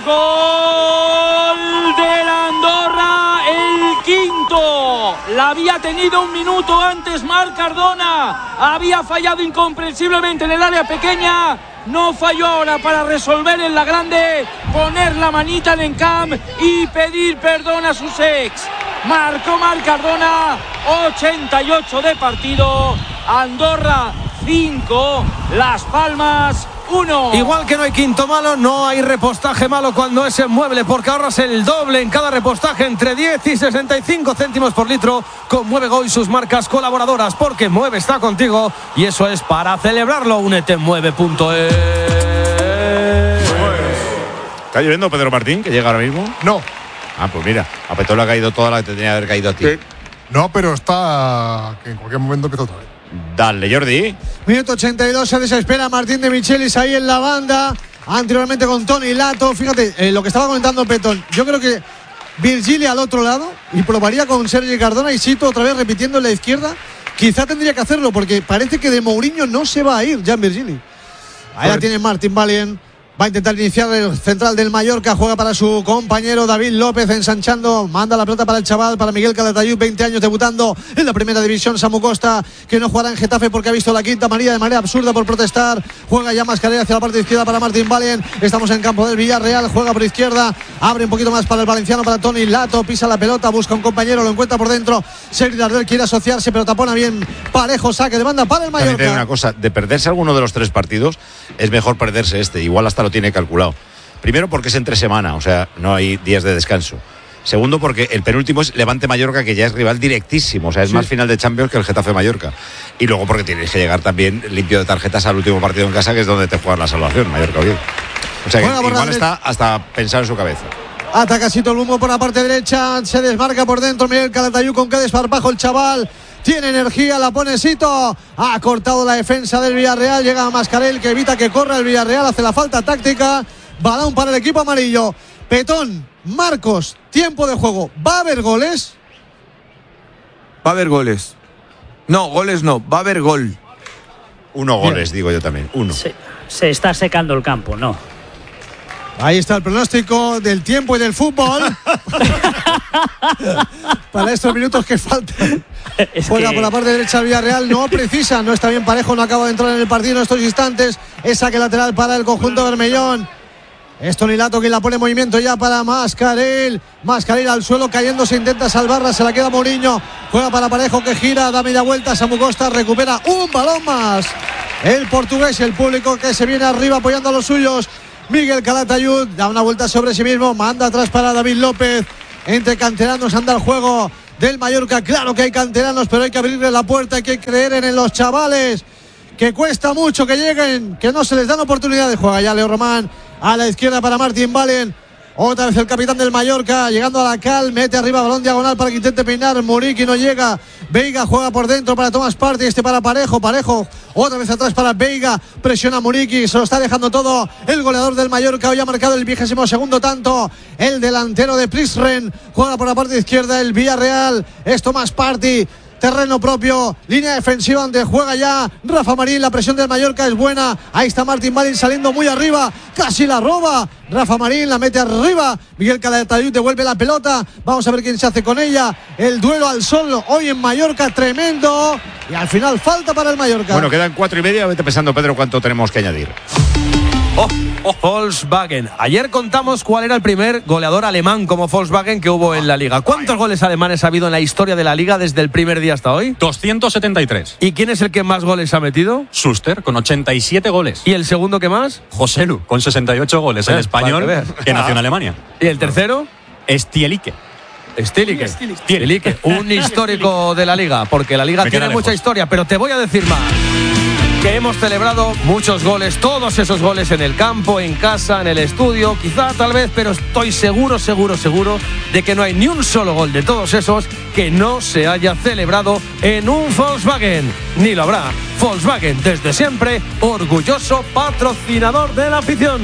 Gol del Andorra, el quinto. La había tenido un minuto antes Marc Cardona. Había fallado incomprensiblemente en el área pequeña. No falló ahora para resolver en la grande, poner la manita en Encamp y pedir perdón a sus ex. Marcó Marc Cardona, ochenta y ocho de partido. Andorra cinco, Las Palmas uno. Igual que no hay quinto malo, no hay repostaje malo cuando es en Mueble, porque ahorras el doble en cada repostaje, entre diez y sesenta y cinco céntimos por litro, con Mueve Go y sus marcas colaboradoras, porque Mueve está contigo y eso es para celebrarlo. Únete en mueve punto es. ¿Está lloviendo Pedro Martín, que llega ahora mismo? No. Ah, pues mira, a Petón le ha caído toda la que tendría que haber caído a ti. No, pero está que en cualquier momento empieza otra vez. Dale, Jordi. Minuto ochenta y dos, se desespera Martín de Michelis ahí en la banda. Anteriormente con Tony Lato. Fíjate, eh, lo que estaba comentando Petón. Yo creo que Virgili al otro lado y probaría con Sergi Cardona y Sito otra vez repitiendo en la izquierda. Quizá tendría que hacerlo porque parece que de Mourinho no se va a ir Jan Virgili. Ahí la tiene Martín Valien. Va a intentar iniciar el central del Mallorca. Juega para su compañero David López, ensanchando. Manda la pelota para el chaval, para Miguel Calatayud, veinte años, debutando en la primera división. Samu Costa, que no jugará en Getafe porque ha visto la quinta amarilla de manera absurda por protestar. Juega ya Mascarell hacia la parte izquierda para Martín Valien. Estamos en campo del Villarreal. Juega por izquierda. Abre un poquito más para el valenciano, para Tony Lato. Pisa la pelota, busca un compañero, lo encuentra por dentro. Sergi Darder quiere asociarse, pero tapona bien parejo. Saque de banda para el También te digo Mallorca. una cosa, de perderse alguno de los tres partidos, es mejor perderse este. Igual hasta lo tiene calculado. Primero porque es entre semana, o sea, no hay días de descanso. Segundo porque el penúltimo es Levante Mallorca, que ya es rival directísimo, o sea, es Sí. más final de Champions que el Getafe Mallorca. Y luego porque tienes que llegar también limpio de tarjetas al último partido en casa, que es donde te juegas la salvación, Mallorca bien. O sea, que Juega por la igual está hasta pensado en su cabeza. Ataca Sito Lumbo por la parte derecha. Se desmarca por dentro Miguel Calatayud, con qué desparpajo el chaval. Tiene energía, la pone Sito. Ha cortado la defensa del Villarreal. Llega a Mascarell, que evita que corra el Villarreal. Hace la falta táctica. Balón para el equipo amarillo. Petón, Marcos, tiempo de juego. ¿Va a haber goles? Va a haber goles. No, goles no, va a haber gol. Uno goles, digo yo también. Uno. Se, se está secando el campo, ¿no? Ahí está el pronóstico del tiempo y del fútbol. Para estos minutos que faltan. Juega que- por la parte derecha el Villarreal. No precisa, no está bien parejo. No acaba de entrar en el partido en estos instantes. Es saque lateral para el conjunto bermellón. Es Tony Lato quien la pone en movimiento ya para Mascarell. Mascarell al suelo cayendo, se intenta salvarla, se la queda Mourinho. Juega para Parejo, que gira, da media vuelta. Samu Costa recupera un balón más. el portugués, el público que se viene arriba apoyando a los suyos. Miguel Calatayud da una vuelta sobre sí mismo, manda atrás para David López. Entre canteranos anda el juego del Mallorca. Claro que hay canteranos, pero hay que abrirle la puerta, hay que creer en los chavales, que cuesta mucho que lleguen, que no se les dan oportunidades. Juega ya Leo Román a la izquierda para Martín Valen. Otra vez el capitán del Mallorca, llegando a la cal, mete arriba balón diagonal para que intente peinar. Muriqui no llega. Veiga juega por dentro para Thomas Partey, este para Parejo. Parejo otra vez atrás para Veiga. Presiona Muriqui, se lo está dejando todo el goleador del Mallorca. Hoy ha marcado el vigésimo segundo tanto. El delantero de Plisren juega por la parte izquierda el Villarreal. Es Thomas Partey. Terreno propio, línea defensiva donde juega ya Rafa Marín. La presión del Mallorca es buena. Ahí está Martín Valen saliendo muy arriba, casi la roba. Rafa Marín la mete arriba. Miguel Calatayud devuelve la pelota. Vamos a ver quién se hace con ella. El duelo al sol hoy en Mallorca, tremendo. Y al final falta para el Mallorca. Bueno, quedan cuatro y media. Vete pensando, Pedro, cuánto tenemos que añadir. Oh, oh, Volkswagen. Ayer contamos cuál era el primer goleador alemán como Volkswagen que hubo en la Liga. ¿Cuántos goles alemanes ha habido en la historia de la Liga desde el primer día hasta hoy? doscientos setenta y tres. ¿Y quién es el que más goles ha metido? Schuster, con ochenta y siete goles. ¿Y el segundo que más? Joselu, con sesenta y ocho goles. Eh, el español que, que nació en Alemania. ¿Y el tercero? Stielike. Stielike. Stielike, un histórico de la Liga, porque la Liga Me tiene mucha historia, pero te voy a decir más. Que hemos celebrado muchos goles, todos esos goles en el campo, en casa, en el estudio, quizá, tal vez, pero estoy seguro, seguro, seguro de que no hay ni un solo gol de todos esos que no se haya celebrado en un Volkswagen. Ni lo habrá. Volkswagen, desde siempre, orgulloso patrocinador de la afición.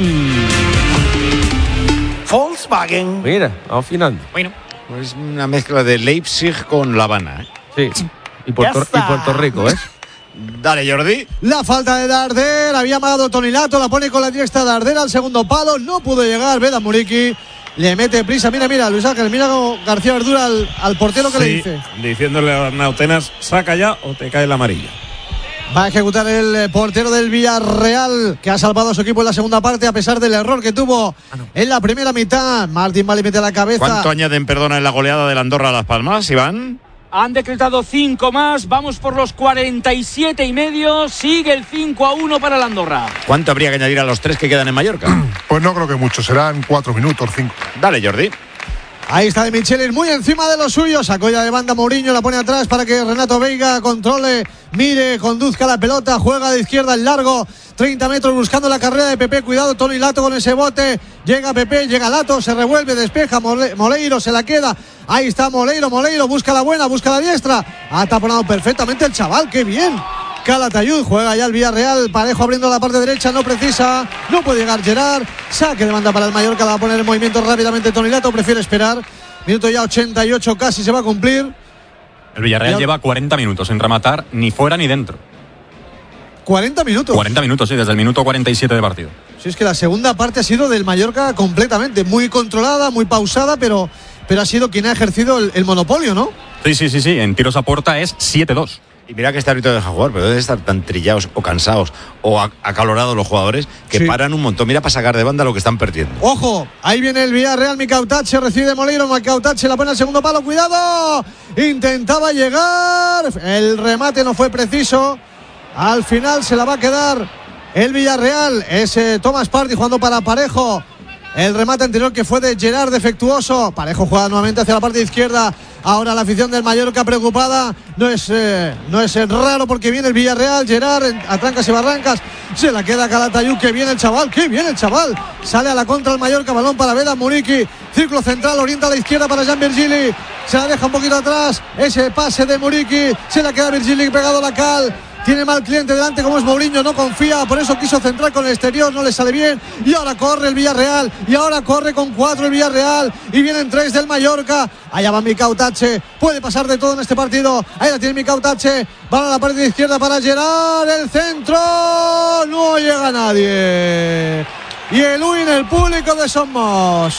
Volkswagen. Mira, afinando. Bueno, es una mezcla de Leipzig con La Habana, ¿eh? Sí, y Puerto, y Puerto Rico, ¿eh? Dale, Jordi. La falta de Darder, había amagado Toni Lato, la pone con la diestra Darder al segundo palo, no pudo llegar. Veda Muriqui le mete prisa. Mira, mira, Luis Ángel, mira como García Verdura al, al portero que sí, le dice. Diciéndole a Nautenas, saca ya o te cae la amarilla. Va a ejecutar el portero del Villarreal, que ha salvado a su equipo en la segunda parte a pesar del error que tuvo en la primera mitad. Martín Vale mete la cabeza. ¿Cuánto añaden, perdona, en la goleada del Andorra a Las Palmas, Iván? Han decretado cinco más, vamos por los cuarenta y siete y medio, sigue el cinco a uno para el Andorra. ¿Cuánto habría que añadir a los tres que quedan en Mallorca? Pues no creo que mucho, serán cuatro minutos, cinco. Dale, Jordi. Ahí está de Michelis, muy encima de los suyos. Sacó ya de banda Mourinho, la pone atrás para que Renato Veiga controle, mire, conduzca la pelota, juega de izquierda en largo, treinta metros buscando la carrera de Pepe. Cuidado, Toni Lato con ese bote. Llega Pepe, llega Lato, se revuelve, despeja. Mole, Moleiro se la queda. Ahí está Moleiro, Moleiro busca la buena, busca la diestra. Ha taponado perfectamente el chaval, qué bien. Calatayud juega ya el Villarreal. Parejo abriendo la parte derecha, no precisa, no puede llegar Gerard. Saque de banda para el Mallorca, la va a poner en movimiento rápidamente Toni Lato, prefiere esperar. Minuto ya ochenta y ocho, casi se va a cumplir. El Villarreal lleva cuarenta minutos sin rematar ni fuera ni dentro. cuarenta minutos. cuarenta minutos, sí, desde el minuto cuarenta y siete de partido. Sí, es que la segunda parte ha sido del Mallorca completamente, muy controlada, muy pausada, pero, pero ha sido quien ha ejercido el, el monopolio, ¿no? Sí, sí, sí, sí, en tiros a puerta es siete dos. Y mira que este árbitro deja jugar, pero deben estar tan trillados o cansados o acalorados los jugadores que sí. Paran un montón. Mira para sacar de banda lo que están perdiendo. Ojo, ahí viene el Villarreal, Micautache recibe de Moleiro, Micautache la pone al segundo palo, cuidado, intentaba llegar, el remate no fue preciso, al final se la va a quedar el Villarreal, ese Thomas Partey jugando para Parejo. El remate anterior que fue de Gerard defectuoso. Parejo juega nuevamente hacia la parte izquierda. Ahora la afición del Mallorca preocupada. No es, eh, no es raro porque viene el Villarreal. Gerard a trancas y barrancas. Se la queda Calatayud. Que viene el chaval. Que viene el chaval. Sale a la contra el Mallorca. Balón para Veda Muriqui. Círculo central. Orienta a la izquierda para Jan Virgili. Se la deja un poquito atrás. Ese pase de Muriqui. Se la queda Virgili pegado a la cal. Tiene mal cliente delante como es Mourinho, no confía, por eso quiso centrar con el exterior, no le sale bien. Y ahora corre el Villarreal, y ahora corre con cuatro el Villarreal, y vienen tres del Mallorca. Allá va Micautache, puede pasar de todo en este partido. Ahí la tiene Micautache, va a la parte izquierda para Gerard, el centro, no llega nadie. Y el win, el público de Somos.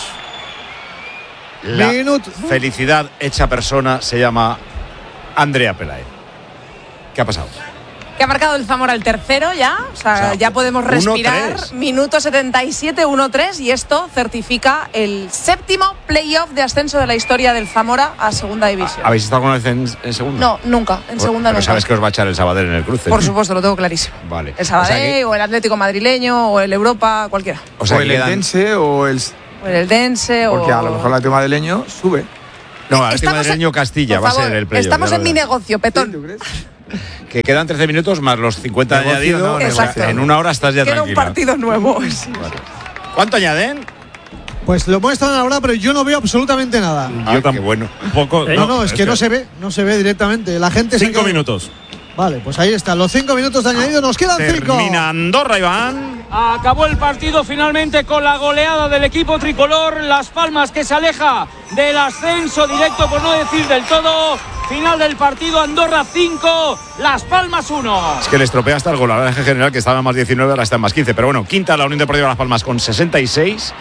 La Minuto. Felicidad hecha persona se llama Andrea Pelaez. ¿Qué ha pasado? que ha marcado el Zamora el tercero ya, o sea, o sea ya podemos respirar. Minuto setenta y siete, uno tres, y esto certifica el séptimo playoff de ascenso de la historia del Zamora a segunda división. ¿Habéis estado alguna vez en, en segunda? No, nunca, en segunda Pero nunca. sabes que os va a echar el Sabadell en el cruce. Por supuesto, lo tengo clarísimo. Vale. El Sabadell, o, sea que... o el Atlético madrileño, o el Europa, cualquiera. O, sea, o el quedan... Eldense o el... o el Eldense, Porque o... a lo mejor el Atlético madrileño sube. No, el Atlético madrileño Castilla va a ser el playoff. Estamos en mi negocio, Petón. ¿Sí, tú crees? Que quedan trece minutos más los cincuenta añadidos. No, o sea, en una hora estás ya Queda tranquila. un partido nuevo. Sí, vale. ¿Cuánto añaden? Pues lo muestran ahora, pero yo no veo absolutamente nada. Ah, yo también. Bueno. Un poco. No, no, no es que, que no se ve, no se ve directamente. La gente Cinco se minutos. Vale, pues ahí están los cinco minutos de añadido. Nos quedan cinco. Termina Andorra, Iván. Acabó el partido finalmente con la goleada del equipo tricolor. Las Palmas, que se aleja del ascenso directo, por no decir del todo. Final del partido, Andorra cinco, Las Palmas uno. Es que le estropea hasta el golaje general, que estaba en más diecinueve, ahora está en más quince. Pero bueno, quinta la Unión Deportiva Las Palmas con sesenta y seis.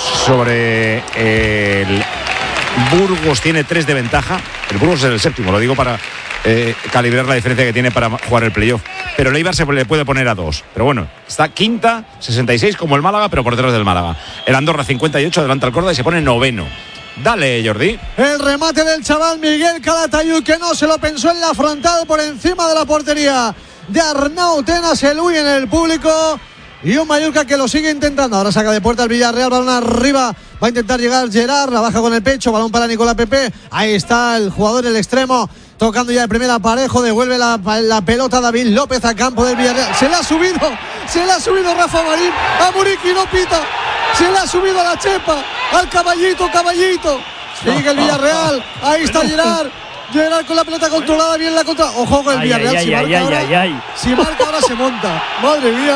Sobre el Burgos tiene tres de ventaja. El Burgos es el séptimo, lo digo para eh, calibrar la diferencia que tiene para jugar el playoff. Pero el Eibar se le puede poner a dos. Pero bueno, está quinta, sesenta y seis como el Málaga, pero por detrás del Málaga. El Andorra cincuenta y ocho, adelanta al Córdoba y se pone noveno. Dale, Jordi. El remate del chaval Miguel Calatayud, que no se lo pensó en la frontal, por encima de la portería de Arnau Tenas, el Uy en el público. Y un Mallorca que lo sigue intentando. Ahora saca de puerta el Villarreal, balón arriba. Va a intentar llegar Gerard, la baja con el pecho, balón para Nicolás Pepe. Ahí está el jugador, el extremo, tocando ya el primer aparejo. Devuelve la, la pelota David López a campo del Villarreal. Se le ha subido, se le ha subido Rafa Marín a Muriqui, no pita. Se le ha subido a la chepa, al caballito, caballito. Sigue el Villarreal, ahí está Gerard. Gerard con la pelota controlada, bien la contra. Ojo con el ay, Villarreal. Ay, si, ay, marca ay, ahora, ay, ay. si marca ahora se monta. Madre mía.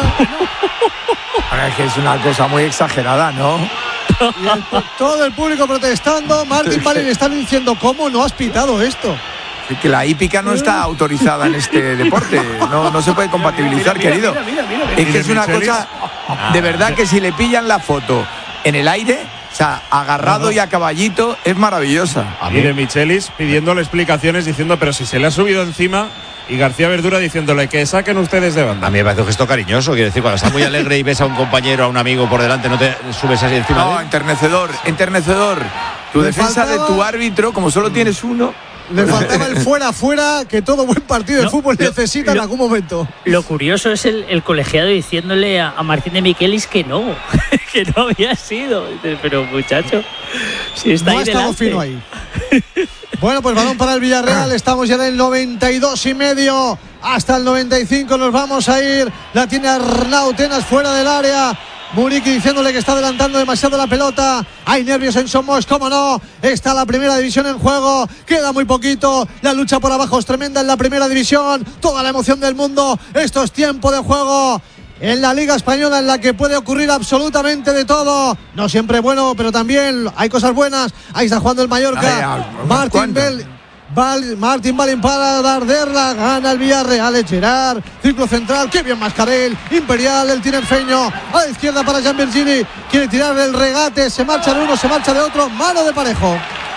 Ahora es que es una cosa muy exagerada, ¿no? Y el, todo el público protestando. Martín Valen están diciendo, ¿cómo no has pitado esto? Es que la hípica no está autorizada en este deporte. No, no se puede compatibilizar, mira, mira, querido. Mira, mira, mira, mira. Es que es una cosa, de verdad, que si le pillan la foto en el aire, o sea, agarrado y a caballito, es maravillosa. Y de Michelis pidiéndole explicaciones, diciendo, pero si se le ha subido encima. Y García Verdura diciéndole que saquen ustedes de banda. A mí me parece un gesto cariñoso. Quiero decir, cuando estás muy alegre y ves a un compañero, a un amigo por delante, no te subes así encima. No, de él. enternecedor, enternecedor. Tu Le defensa faltaba... de tu árbitro, como solo tienes uno. Le faltaba el fuera fuera, que todo buen partido de no, fútbol lo, necesita lo, en algún momento. Lo curioso es el, el colegiado diciéndole a, a Martín de Michelis que no, que no había sido. Pero muchacho, si está no ahí ha estado delante. fino ahí. Bueno, pues balón para el Villarreal. Estamos ya en el noventa y dos y medio. Hasta el noventa y cinco nos vamos a ir. La tiene Arnau Tenas fuera del área. Muriqui diciéndole que está adelantando demasiado la pelota. Hay nervios en Somos, cómo no. Está la primera división en juego. Queda muy poquito. La lucha por abajo es tremenda en la primera división. Toda la emoción del mundo. Esto es tiempo de juego en la Liga Española, en la que puede ocurrir absolutamente de todo. No siempre bueno, pero también hay cosas buenas. Ahí está jugando el Mallorca. Ay, Martín Bell. Val, Martín Valen para Darderla, gana el Villarreal, Gerard, círculo central, qué bien Mascarell, Imperial, el tinerfeño, a la izquierda para Jean Virgini, quiere tirar el regate, se marcha de uno, se marcha de otro, mano de Parejo.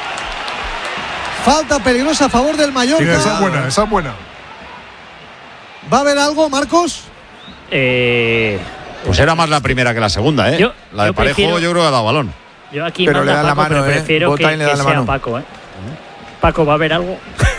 Falta peligrosa a favor del Mallorca. Sí, esa es buena, esa es buena. ¿Va a haber algo, Marcos? Eh... Pues era más la primera que la segunda, ¿eh? Yo, la de yo Parejo prefiero, yo creo que ha dado balón. Yo aquí pero le da Paco, la mano, pero eh. prefiero Bota que, y le da que la sea mano. Paco, ¿eh? Paco, ¿va a haber algo?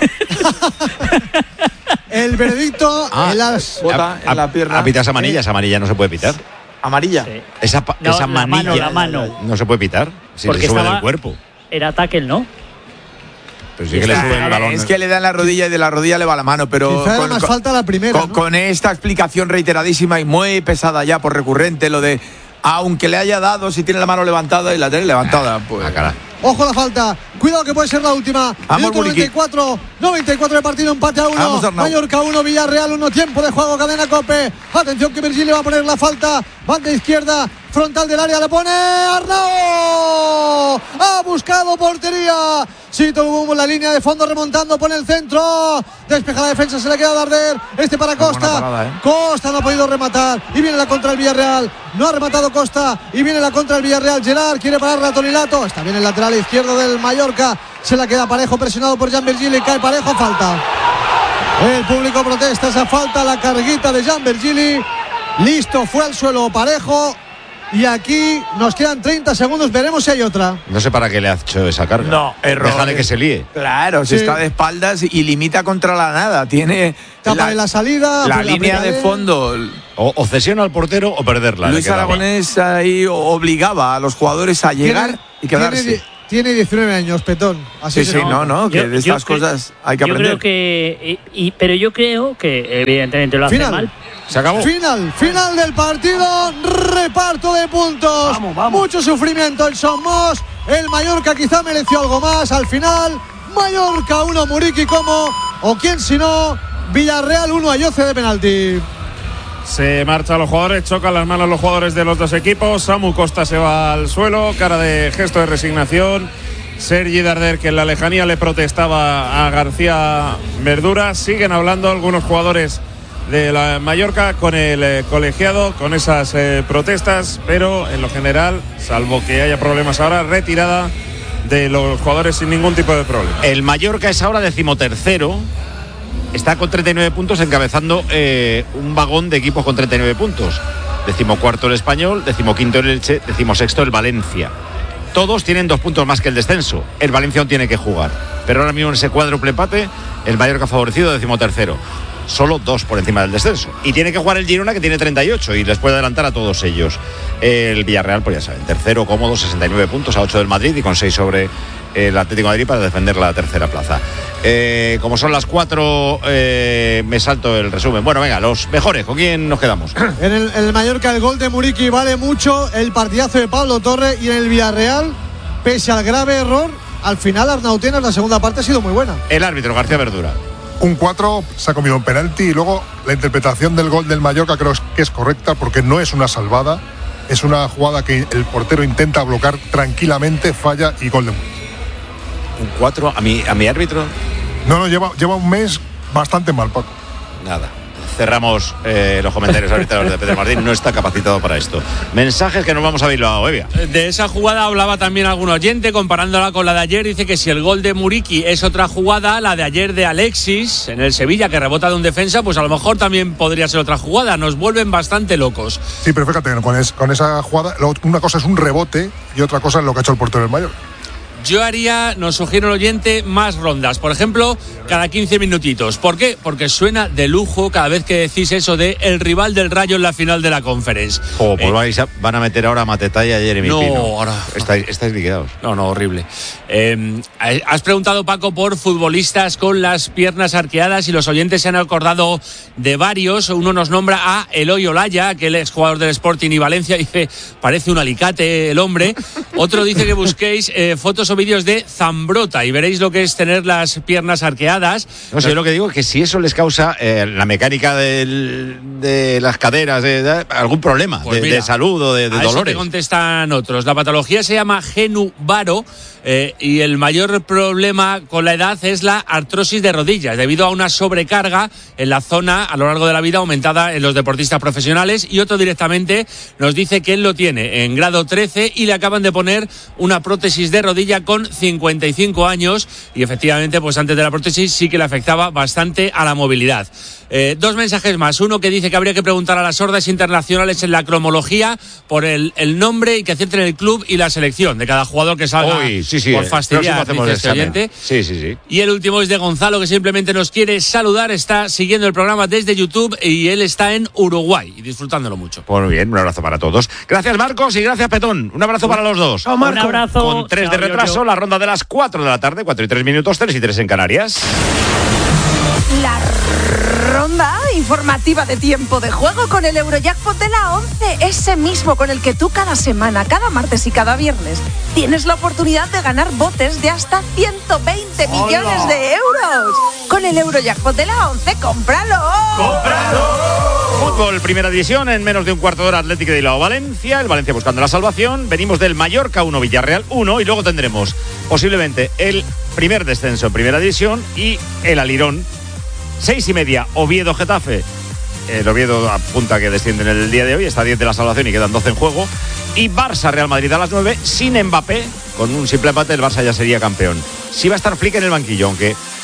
El veredicto ah, en las bota en la pierna. A pitar esa amarilla, esa amarilla no se puede pitar. ¿Amarilla? Sí. Esa, no, esa la manilla mano, la mano. no se puede pitar si Porque le sube estaba, del cuerpo. Era tackle, ¿no? Pero sí que le sube el balón. Es que le da en la rodilla y de la rodilla le va la mano, pero quizá con, más con, falta la primera, con, ¿no? con esta explicación reiteradísima y muy pesada ya por recurrente, lo de aunque le haya dado, si tiene la mano levantada y la tiene levantada, pues. Ah, cara. Ojo la falta, cuidado que puede ser la última. Vamos, Minuto noventa y cuatro, noventa y cuatro de partido, empate a uno. Mallorca uno, Villarreal uno, tiempo de juego, cadena Cope. Atención que Virgilio va a poner la falta, banda izquierda, frontal del área, le pone Arnau. Ha buscado portería. Sito Lubumbo en la línea de fondo remontando, pone el centro. Despeja la defensa, se le queda Darder. Este para Costa. Parada, ¿eh? Costa no ha podido rematar. Y viene la contra el Villarreal. No ha rematado Costa. Y viene la contra el Villarreal. Gerard quiere parar la Tonilato. Está bien el lateral izquierdo del Mallorca. Se la queda Parejo, presionado por Jean Virgili. Cae Parejo, falta. El público protesta esa falta, la carguita de Jan Virgili. Listo, fue al suelo parejo. Y aquí nos quedan treinta segundos, veremos si hay otra. No sé para qué le ha hecho esa carga. No, error. Déjale que se líe. Claro, Sí. si está de espaldas y limita contra la nada. Tiene Tapa en la salida. la pues línea de aprieta fondo. O, o cesiona al portero o perderla. Luis le quedaba. Aragonés ahí obligaba a los jugadores a llegar Tiene- y quedarse. Tiene, tiene diecinueve años, Petón. Así Sí, se sí, no, no, que Yo- de yo estas cre- cosas hay que yo aprender. creo que. Y, y- pero yo creo que, evidentemente, lo hace Final. mal. Se acabó. Final, final del partido, reparto de puntos. Vamos, vamos. Mucho sufrimiento el Somos. El Mallorca quizá mereció algo más. Al final, Mallorca uno, Muriqui como, o quién si no, Villarreal uno, Ayoce de penalti. Se marchan los jugadores, chocan las manos los jugadores de los dos equipos. Samu Costa se va al suelo, cara de gesto de resignación. Sergi Darder, que en la lejanía le protestaba a García Verdura. Siguen hablando algunos jugadores de la Mallorca con el eh, colegiado, con esas eh, protestas, pero en lo general, salvo que haya problemas ahora, retirada de los jugadores sin ningún tipo de problema. El Mallorca es ahora decimotercero. Está con treinta y nueve puntos, encabezando eh, un vagón de equipos con treinta y nueve puntos. Decimocuarto el Español, decimoquinto el Elche, decimosexto el Valencia. Todos tienen dos puntos más que el descenso. El Valencia aún tiene que jugar. Pero ahora mismo en ese cuádruple empate, el Mallorca favorecido, decimotercero. Solo dos por encima del descenso. Y tiene que jugar el Girona, que tiene treinta y ocho, y les puede adelantar a todos ellos. El Villarreal, pues ya saben, tercero cómodo, sesenta y nueve puntos, a ocho del Madrid y con seis sobre el Atlético de Madrid para defender la tercera plaza. Eh, como son las cuatro, eh, me salto el resumen. Bueno, venga, los mejores, ¿con quién nos quedamos? En el, en el Mallorca el gol de Muriqui vale mucho, el partidazo de Pablo Torre, y en el Villarreal, pese al grave error, al final Arnautenas la segunda parte ha sido muy buena. El árbitro, García Verdura. Un cuatro, se ha comido un penalti y luego la interpretación del gol del Mallorca creo que es correcta porque no es una salvada, es una jugada que el portero intenta bloquear tranquilamente, falla y gol de Muriqui. Un cuatro, a mi, a mi árbitro. No, no, lleva, lleva un mes bastante mal, Paco. Nada. Cerramos eh, los comentarios arbitrarios de Pedro Martín. No está capacitado para esto. Mensajes que nos vamos a Bilbao, Evia. De esa jugada hablaba también algún oyente, comparándola con la de ayer. Dice que si el gol de Muriqui es otra jugada, la de ayer de Alexis en el Sevilla, que rebota de un defensa, pues a lo mejor también podría ser otra jugada. Nos vuelven bastante locos. Sí, pero fíjate, con, es, con esa jugada, lo- una cosa es un rebote y otra cosa es lo que ha hecho el portero del Mallorca. Yo haría, nos sugiere el oyente, más rondas. Por ejemplo, cada quince minutitos. ¿Por qué? Porque suena de lujo cada vez que decís eso de el rival del Rayo en la final de la Conference. Oh, pues Eh, vais a- van a meter ahora a Mateta y a Jeremy No, Pino. ahora- Estáis, estáis liquidados. No, no, horrible. Eh, has preguntado, Paco, por futbolistas con las piernas arqueadas y los oyentes se han acordado de varios. Uno nos nombra a Eloy Olaya, que él es jugador del Sporting y Valencia. Dice, parece un alicate el hombre. Otro dice que busquéis eh, fotos o vídeos de Zambrota y veréis lo que es tener las piernas arqueadas. No sé, yo lo que digo es que si eso les causa eh, la mecánica del- de las caderas, de, de- algún problema Pues de, mira, de salud o de, de a eso te dolores. contestan otros. La patología se llama genuvaro eh, y el mayor problema con la edad es la artrosis de rodillas, debido a una sobrecarga en la zona a lo largo de la vida aumentada en los deportistas profesionales. Y otro directamente nos dice que él lo tiene en grado trece y le acaban de poner una prótesis de rodilla con cincuenta y cinco años y efectivamente pues antes de la prótesis sí que le afectaba bastante a la movilidad. Eh, dos mensajes más. Uno que dice que habría que preguntar a las hordas internacionales en la cromología por el, el nombre y que acierten el club y la selección de cada jugador que salga Uy, sí, sí, por el fastidiar, próximo hacemos dice este examen. oyente. Sí, sí, sí. Y el último es de Gonzalo, que simplemente nos quiere saludar. Está siguiendo el programa desde YouTube y él está en Uruguay y disfrutándolo mucho. Pues muy bien, un abrazo para todos. Gracias, Marcos, y gracias, Petón. Un abrazo para los dos. Un abrazo. Con tres de Chao, retraso, Giorgio. la ronda de las cuatro de la tarde, cuatro y tres minutos, tres y tres en Canarias. La ronda informativa de tiempo de juego con el Eurojackpot de la once, ese mismo con el que tú cada semana, cada martes y cada viernes tienes la oportunidad de ganar botes de hasta ciento veinte millones de euros. Con el Eurojackpot de la once, ¡cómpralo! Fútbol, primera división, en menos de un cuarto de hora, Atlético de Bilbao, Valencia, el Valencia buscando la salvación. Venimos del Mallorca uno, Villarreal uno, y luego tendremos posiblemente el primer descenso en primera división y el Alirón. Seis y media, Oviedo Getafe. El Oviedo apunta que desciende en el día de hoy, está a diez de la salvación y quedan doce en juego. Y Barça Real Madrid a las nueve, sin Mbappé. Con un simple empate el Barça ya sería campeón. Sí va a estar Flick en el banquillo, aunque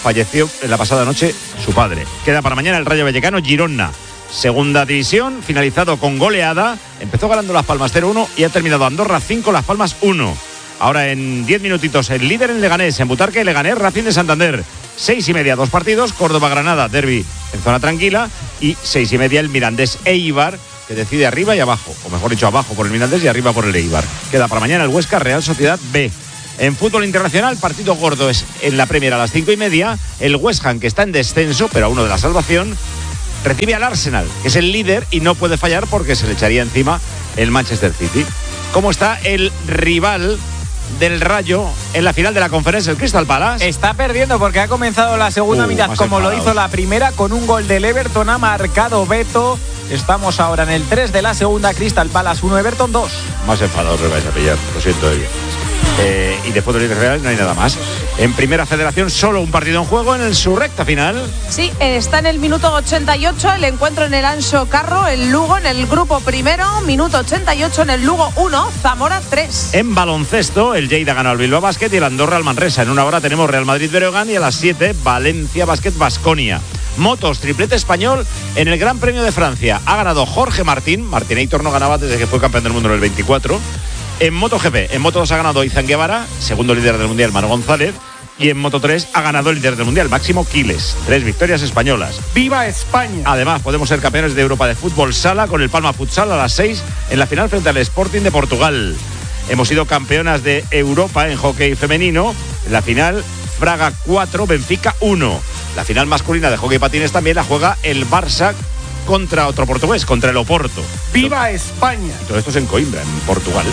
falleció en la pasada noche su padre. Queda para mañana el Rayo Vallecano Girona. Segunda división, finalizado con goleada. Empezó ganando Las Palmas cero uno y ha terminado Andorra cinco, Las Palmas uno. Ahora en diez minutitos el líder en Leganés, en Butarque, Leganés, Racing de Santander. Seis y media, dos partidos, Córdoba-Granada, derbi en zona tranquila. Y seis y media el Mirandés Eibar, que decide arriba y abajo. O mejor dicho, abajo por el Mirandés y arriba por el Eibar. Queda para mañana el Huesca Real Sociedad B. En fútbol internacional, partido gordo es en la Premier a las cinco y media. El West Ham, que está en descenso, pero a uno de la salvación, recibe al Arsenal, que es el líder y no puede fallar porque se le echaría encima el Manchester City. ¿Cómo está el rival del Rayo en la final de la conferencia, el Crystal Palace? Está perdiendo porque ha comenzado la segunda uh, mitad como lo hizo la primera, con un gol del Everton. Ha marcado Beto. Estamos ahora en el tres de la segunda. Crystal Palace uno, Everton dos. Más enfadados os vais a pillar, lo siento de eh, y de fútbol internacional no hay nada más. En Primera Federación solo un partido en juego en el, su recta final. Sí, está en el minuto ochenta y ocho el encuentro en el Anxo Carro, el Lugo en el grupo primero, minuto ochenta y ocho en el Lugo uno, Zamora tres. En baloncesto, el Lleida ganó al Bilbao Basket y el Andorra al Manresa. En una hora tenemos Real Madrid-Breogán y a las siete Valencia Basket Baskonia. Motos, triplete español en el Gran Premio de Francia. Ha ganado Jorge Martín. Martinator no ganaba desde que fue campeón del mundo en el veinticuatro. En MotoGP, en Moto dos ha ganado Izan Guevara, segundo líder del Mundial Manu González. Y en Moto tres ha ganado el líder del Mundial, Máximo Quiles. Tres victorias españolas. ¡Viva España! Además, podemos ser campeones de Europa de fútbol sala con el Palma Futsal a las seis en la final frente al Sporting de Portugal. Hemos sido campeonas de Europa en hockey femenino. En la final, Fraga cuatro, Benfica uno. La final masculina de hockey patines también la juega el Barça contra otro portugués, contra el Oporto. ¡Viva España! Y todo esto es en Coimbra, en Portugal.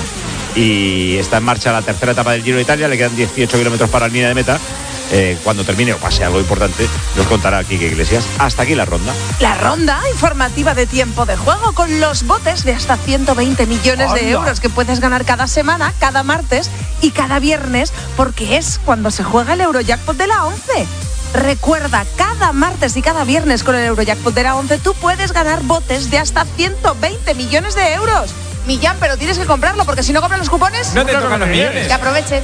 Y está en marcha la tercera etapa del Giro de Italia. Le quedan dieciocho kilómetros para la línea de meta. Eh, cuando termine o pase algo importante, nos contará Quique Iglesias. Hasta aquí la ronda. La ronda informativa de Tiempo de Juego, con los botes de hasta ciento veinte millones de euros que puedes ganar cada semana, cada martes y cada viernes, porque es cuando se juega el Eurojackpot de la once. Recuerda, cada martes y cada viernes con el Eurojackpot de la once tú puedes ganar botes de hasta ciento veinte millones de euros. Millán, pero tienes que comprarlo, porque si no compras los cupones, no te tocan los millones. Que aproveche.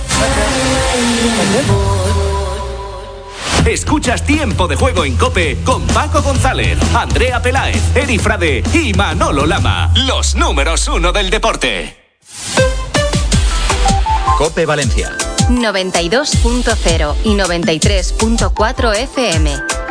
Escuchas Tiempo de Juego en COPE con Paco González, Andrea Peláez, Eri Frade y Manolo Lama. Los números uno del deporte. COPE Valencia noventa y dos punto cero y noventa y tres punto cuatro F M.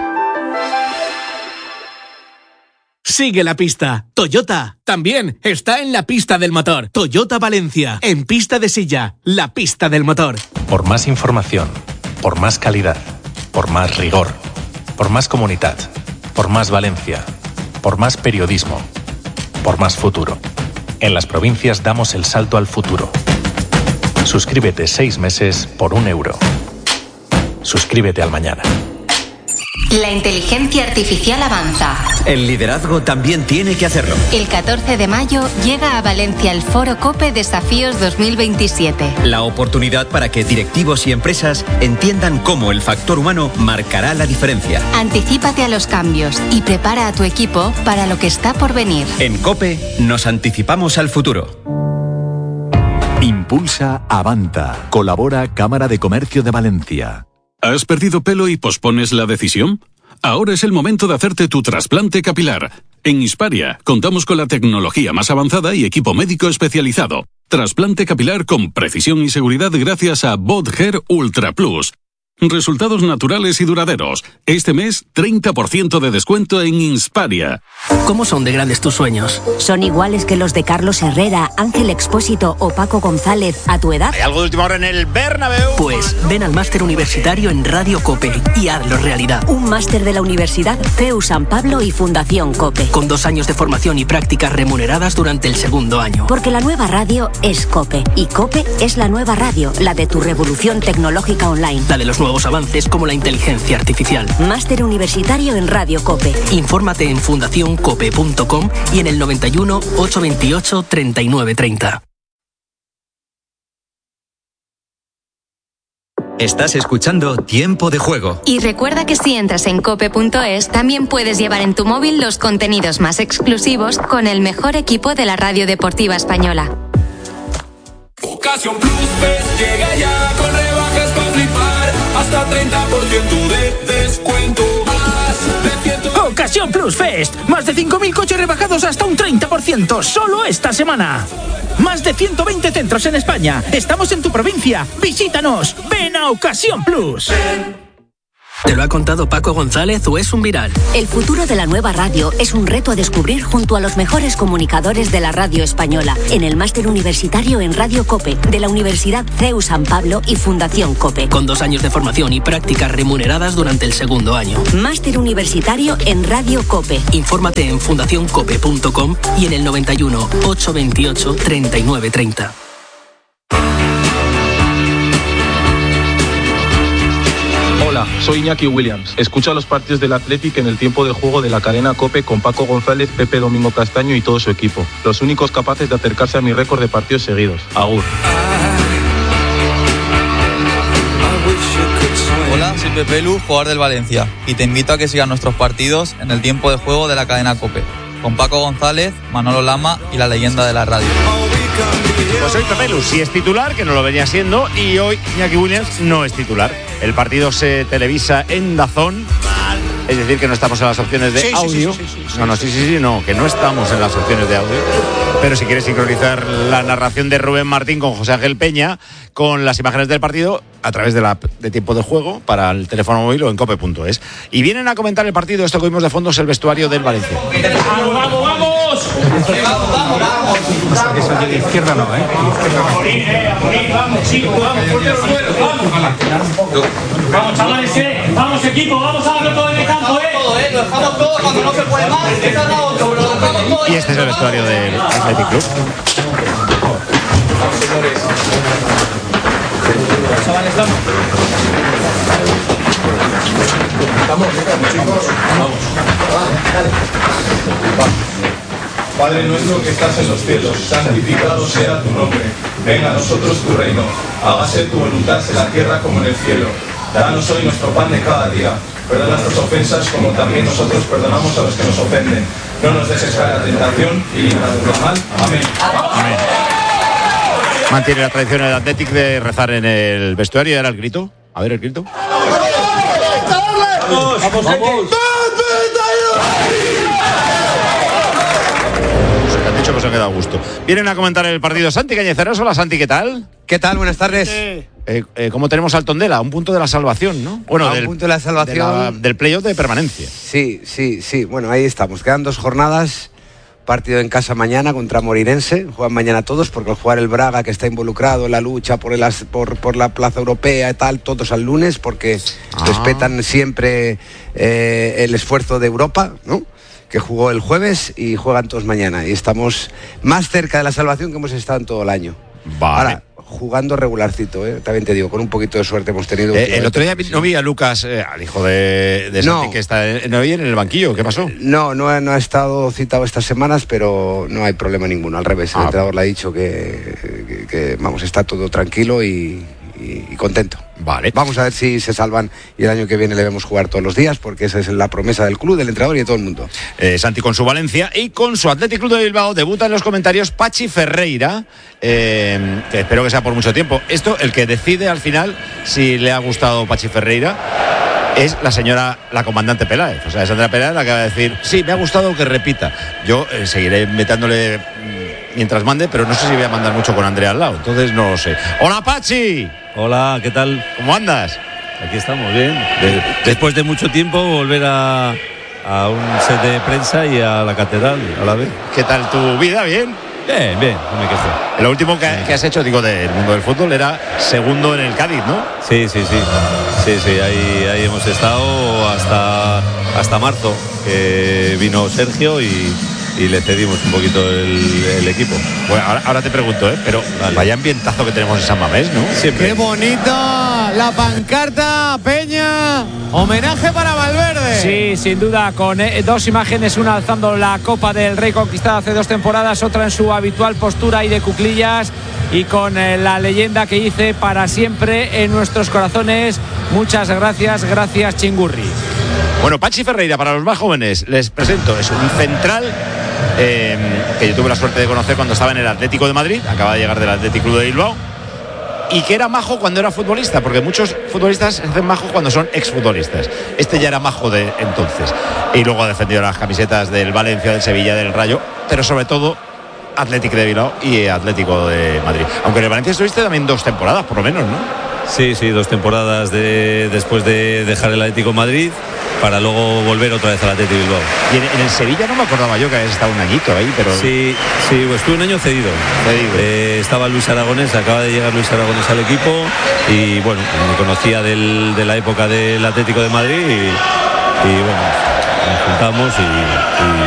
Sigue la pista. Toyota también está en la pista del motor. Toyota Valencia, en pista de silla, la pista del motor. Por más información, por más calidad, por más rigor, por más comunidad, por más Valencia, por más periodismo, por más futuro. En las provincias damos el salto al futuro. Suscríbete seis meses por un euro. Suscríbete al mañana. La inteligencia artificial avanza. El liderazgo también tiene que hacerlo. El catorce de mayo llega a Valencia el Foro COPE Desafíos dos mil veintisiete. La oportunidad para que directivos y empresas entiendan cómo el factor humano marcará la diferencia. Anticípate a los cambios y prepara a tu equipo para lo que está por venir. En COPE nos anticipamos al futuro. Impulsa Avanta. Colabora Cámara de Comercio de Valencia. ¿Has perdido pelo y pospones la decisión? Ahora es el momento de hacerte tu trasplante capilar. En Hisparia contamos con la tecnología más avanzada y equipo médico especializado. Trasplante capilar con precisión y seguridad gracias a BotHair Ultra Plus. Resultados naturales y duraderos. Este mes, treinta por ciento de descuento en Hisparia. ¿Cómo son de grandes tus sueños? ¿Son iguales que los de Carlos Herrera, Ángel Expósito o Paco González a tu edad? ¿Hay algo de última hora en el Bernabéu? Pues ven al máster universitario en Radio COPE y hazlo realidad. Un máster de la Universidad C E U San Pablo y Fundación COPE. Con dos años de formación y prácticas remuneradas durante el segundo año. Porque la nueva radio es COPE y COPE es la nueva radio, la de tu revolución tecnológica online. La de los nuevos avances como la inteligencia artificial. Máster universitario en Radio COPE. Infórmate en fundación cope punto com y en el noventa y uno, ochocientos veintiocho, treinta y nueve treinta. Estás escuchando Tiempo de Juego. Y recuerda que si entras en cope punto es, también puedes llevar en tu móvil los contenidos más exclusivos con el mejor equipo de la radio deportiva española. Ocasión Plus, ves, llega ya con rebajas para flipar. Hasta hasta treinta por ciento de descuento. Ocasión Plus Fest. Más de cinco mil coches rebajados hasta un treinta por ciento solo esta semana. Más de ciento veinte centros en España. Estamos en tu provincia. Visítanos. Ven a Ocasión Plus. ¿Te lo ha contado Paco González o es un viral? El futuro de la nueva radio es un reto a descubrir junto a los mejores comunicadores de la radio española en el máster universitario en Radio COPE de la Universidad C E U San Pablo y Fundación COPE. Con dos años de formación y prácticas remuneradas durante el segundo año. Máster universitario en Radio COPE. Infórmate en fundación cope punto com y en el noventa y uno, ochocientos veintiocho, treinta y nueve treinta. Hola, soy Iñaki Williams. Escucha los partidos del Athletic en el tiempo de juego de la cadena COPE con Paco González, Pepe Domingo Castaño y todo su equipo. Los únicos capaces de acercarse a mi récord de partidos seguidos. Agur. Hola, soy Pepe Lu, jugador del Valencia, y te invito a que sigas nuestros partidos en el tiempo de juego de la cadena COPE, con Paco González, Manolo Lama y la leyenda de la radio. Pues hoy Pepe Lu sí es titular, que no lo venía siendo, y hoy Iñaki Williams no es titular. El partido se televisa en DAZN, es decir, que no estamos en las opciones de sí, audio. Sí, sí, sí, sí, sí. No, no, sí, sí, sí, no, que no estamos en las opciones de audio. Pero si quieres sincronizar la narración de Rubén Martín con José Ángel Peña, con las imágenes del partido, a través de la app de tiempo de juego, para el teléfono móvil o en cope punto es. Y vienen a comentar el partido, esto que vimos de fondo es el vestuario del Valencia. ¡Vamos, vamos, vamos! ¡Vamos, vamos, vamos! Esa de izquierda no, ¿eh? A morir, eh, a morir, vamos, chicos, vamos, fuerte el suelo, vamos. Vamos, chavales, eh, vamos, equipo, vamos a darlo todo en el campo, eh. Todo, eh, lo dejamos todo cuando no se puede más, esa es la otra, pero lo dejamos todo. Y este es el vestuario del Athletic Club. Chavales, vamos. Vamos, chicos. Vamos. Padre nuestro que estás en los cielos, santificado sea tu nombre. Venga a nosotros tu reino. Hágase tu voluntad en la tierra como en el cielo. Danos hoy nuestro pan de cada día. Perdona nuestras ofensas como también nosotros perdonamos a los que nos ofenden. No nos dejes caer a la tentación y líbranos del mal. Amén. Amén. Mantiene la tradición del Athletic de rezar en el vestuario. ¿Y ahora el grito? A ver el grito. ¡Vamos, vamos, vamos! Te han dicho que se ha quedado a gusto. Vienen a comentar el partido Santi Cañizares. Hola Santi, ¿qué tal? ¿Qué tal? Buenas tardes. Eh, eh, ¿Cómo tenemos al Tondela? Un punto de la salvación, ¿no? Bueno, a del, un punto de la salvación. De la, del playoff de permanencia. Sí, sí, sí. Bueno, ahí estamos. Quedan dos jornadas. Partido en casa mañana contra Moreirense. Juegan mañana todos porque al jugar el Braga, que está involucrado en la lucha por, el, por, por la plaza europea y tal, todos al lunes porque ah. respetan siempre eh, el esfuerzo de Europa, ¿no? Que jugó el jueves y juegan todos mañana. Y estamos más cerca de la salvación que hemos estado en todo el año. Vale. Ahora, jugando regularcito, ¿eh? También te digo, con un poquito de suerte hemos tenido. Eh, el otro día no vi a Lucas, eh, al hijo de, de Santi, no. que está en, no vi en el banquillo. ¿Qué pasó? No, no, no ha estado citado estas semanas, pero no hay problema ninguno. Al revés, el ah. entrenador le ha dicho que, que, que vamos, está todo tranquilo y, y, y contento. Vale. Vamos a ver si se salvan y el año que viene le vemos jugar todos los días, porque esa es la promesa del club, del entrenador y de todo el mundo. Eh, Santi con su Valencia y con su Athletic Club de Bilbao debuta en los comentarios Pachi Ferreira, eh, que espero que sea por mucho tiempo. Esto, el que decide al final si le ha gustado Pachi Ferreira es la señora, la comandante Peláez. O sea, es Andrea Peláez la que va a decir, sí, me ha gustado que repita. Yo eh, seguiré metándole mientras mande, pero no sé si voy a mandar mucho con Andrea al lado, entonces no lo sé. ¡Hola, Pachi! Hola, ¿qué tal? ¿Cómo andas? Aquí estamos, bien. De, después de mucho tiempo volver a, a un set de prensa y a la catedral a la vez. ¿Qué tal tu vida? ¿Bien? Bien, bien, no me quejo. Lo último que, que has hecho, digo, del mundo del fútbol era segundo en el Cádiz, ¿no? Sí, sí, sí. Sí, sí, ahí, ahí hemos estado hasta, hasta marzo, que vino Sergio y... y le cedimos un poquito el, el equipo. Bueno, ahora, ahora te pregunto, ¿eh? Pero vale. Vaya ambientazo que tenemos en San Mamés, ¿no? Siempre. ¡Qué bonita la pancarta, Peña! Homenaje para Valverde. Sí, sin duda, con eh, dos imágenes, una alzando la Copa del Rey conquistada hace dos temporadas, otra en su habitual postura y de cuclillas, y con eh, la leyenda que dice para siempre en nuestros corazones. Muchas gracias, gracias Chingurri. Bueno, Pachi Ferreira, para los más jóvenes, les presento, es un central eh, que yo tuve la suerte de conocer cuando estaba en el Atlético de Madrid, acaba de llegar del Athletic Club de Bilbao, y que era majo cuando era futbolista, porque muchos futbolistas se hacen majos cuando son exfutbolistas. Este ya era majo de entonces. Y luego ha defendido las camisetas del Valencia, del Sevilla, del Rayo, pero sobre todo Atlético de Bilbao y Atlético de Madrid. Aunque en el Valencia estuviste también dos temporadas, por lo menos, ¿no? Sí, sí, dos temporadas de, después de dejar el Atlético de Madrid para luego volver otra vez al Atlético de Bilbao. Y en, en el Sevilla no me acordaba yo que habías estado un añito ahí, pero... Sí, sí, pues estuve un año cedido. cedido. Eh, estaba Luis Aragonés, acaba de llegar Luis Aragonés al equipo y bueno, me conocía del, de la época del Atlético de Madrid y, y bueno, nos juntamos y, y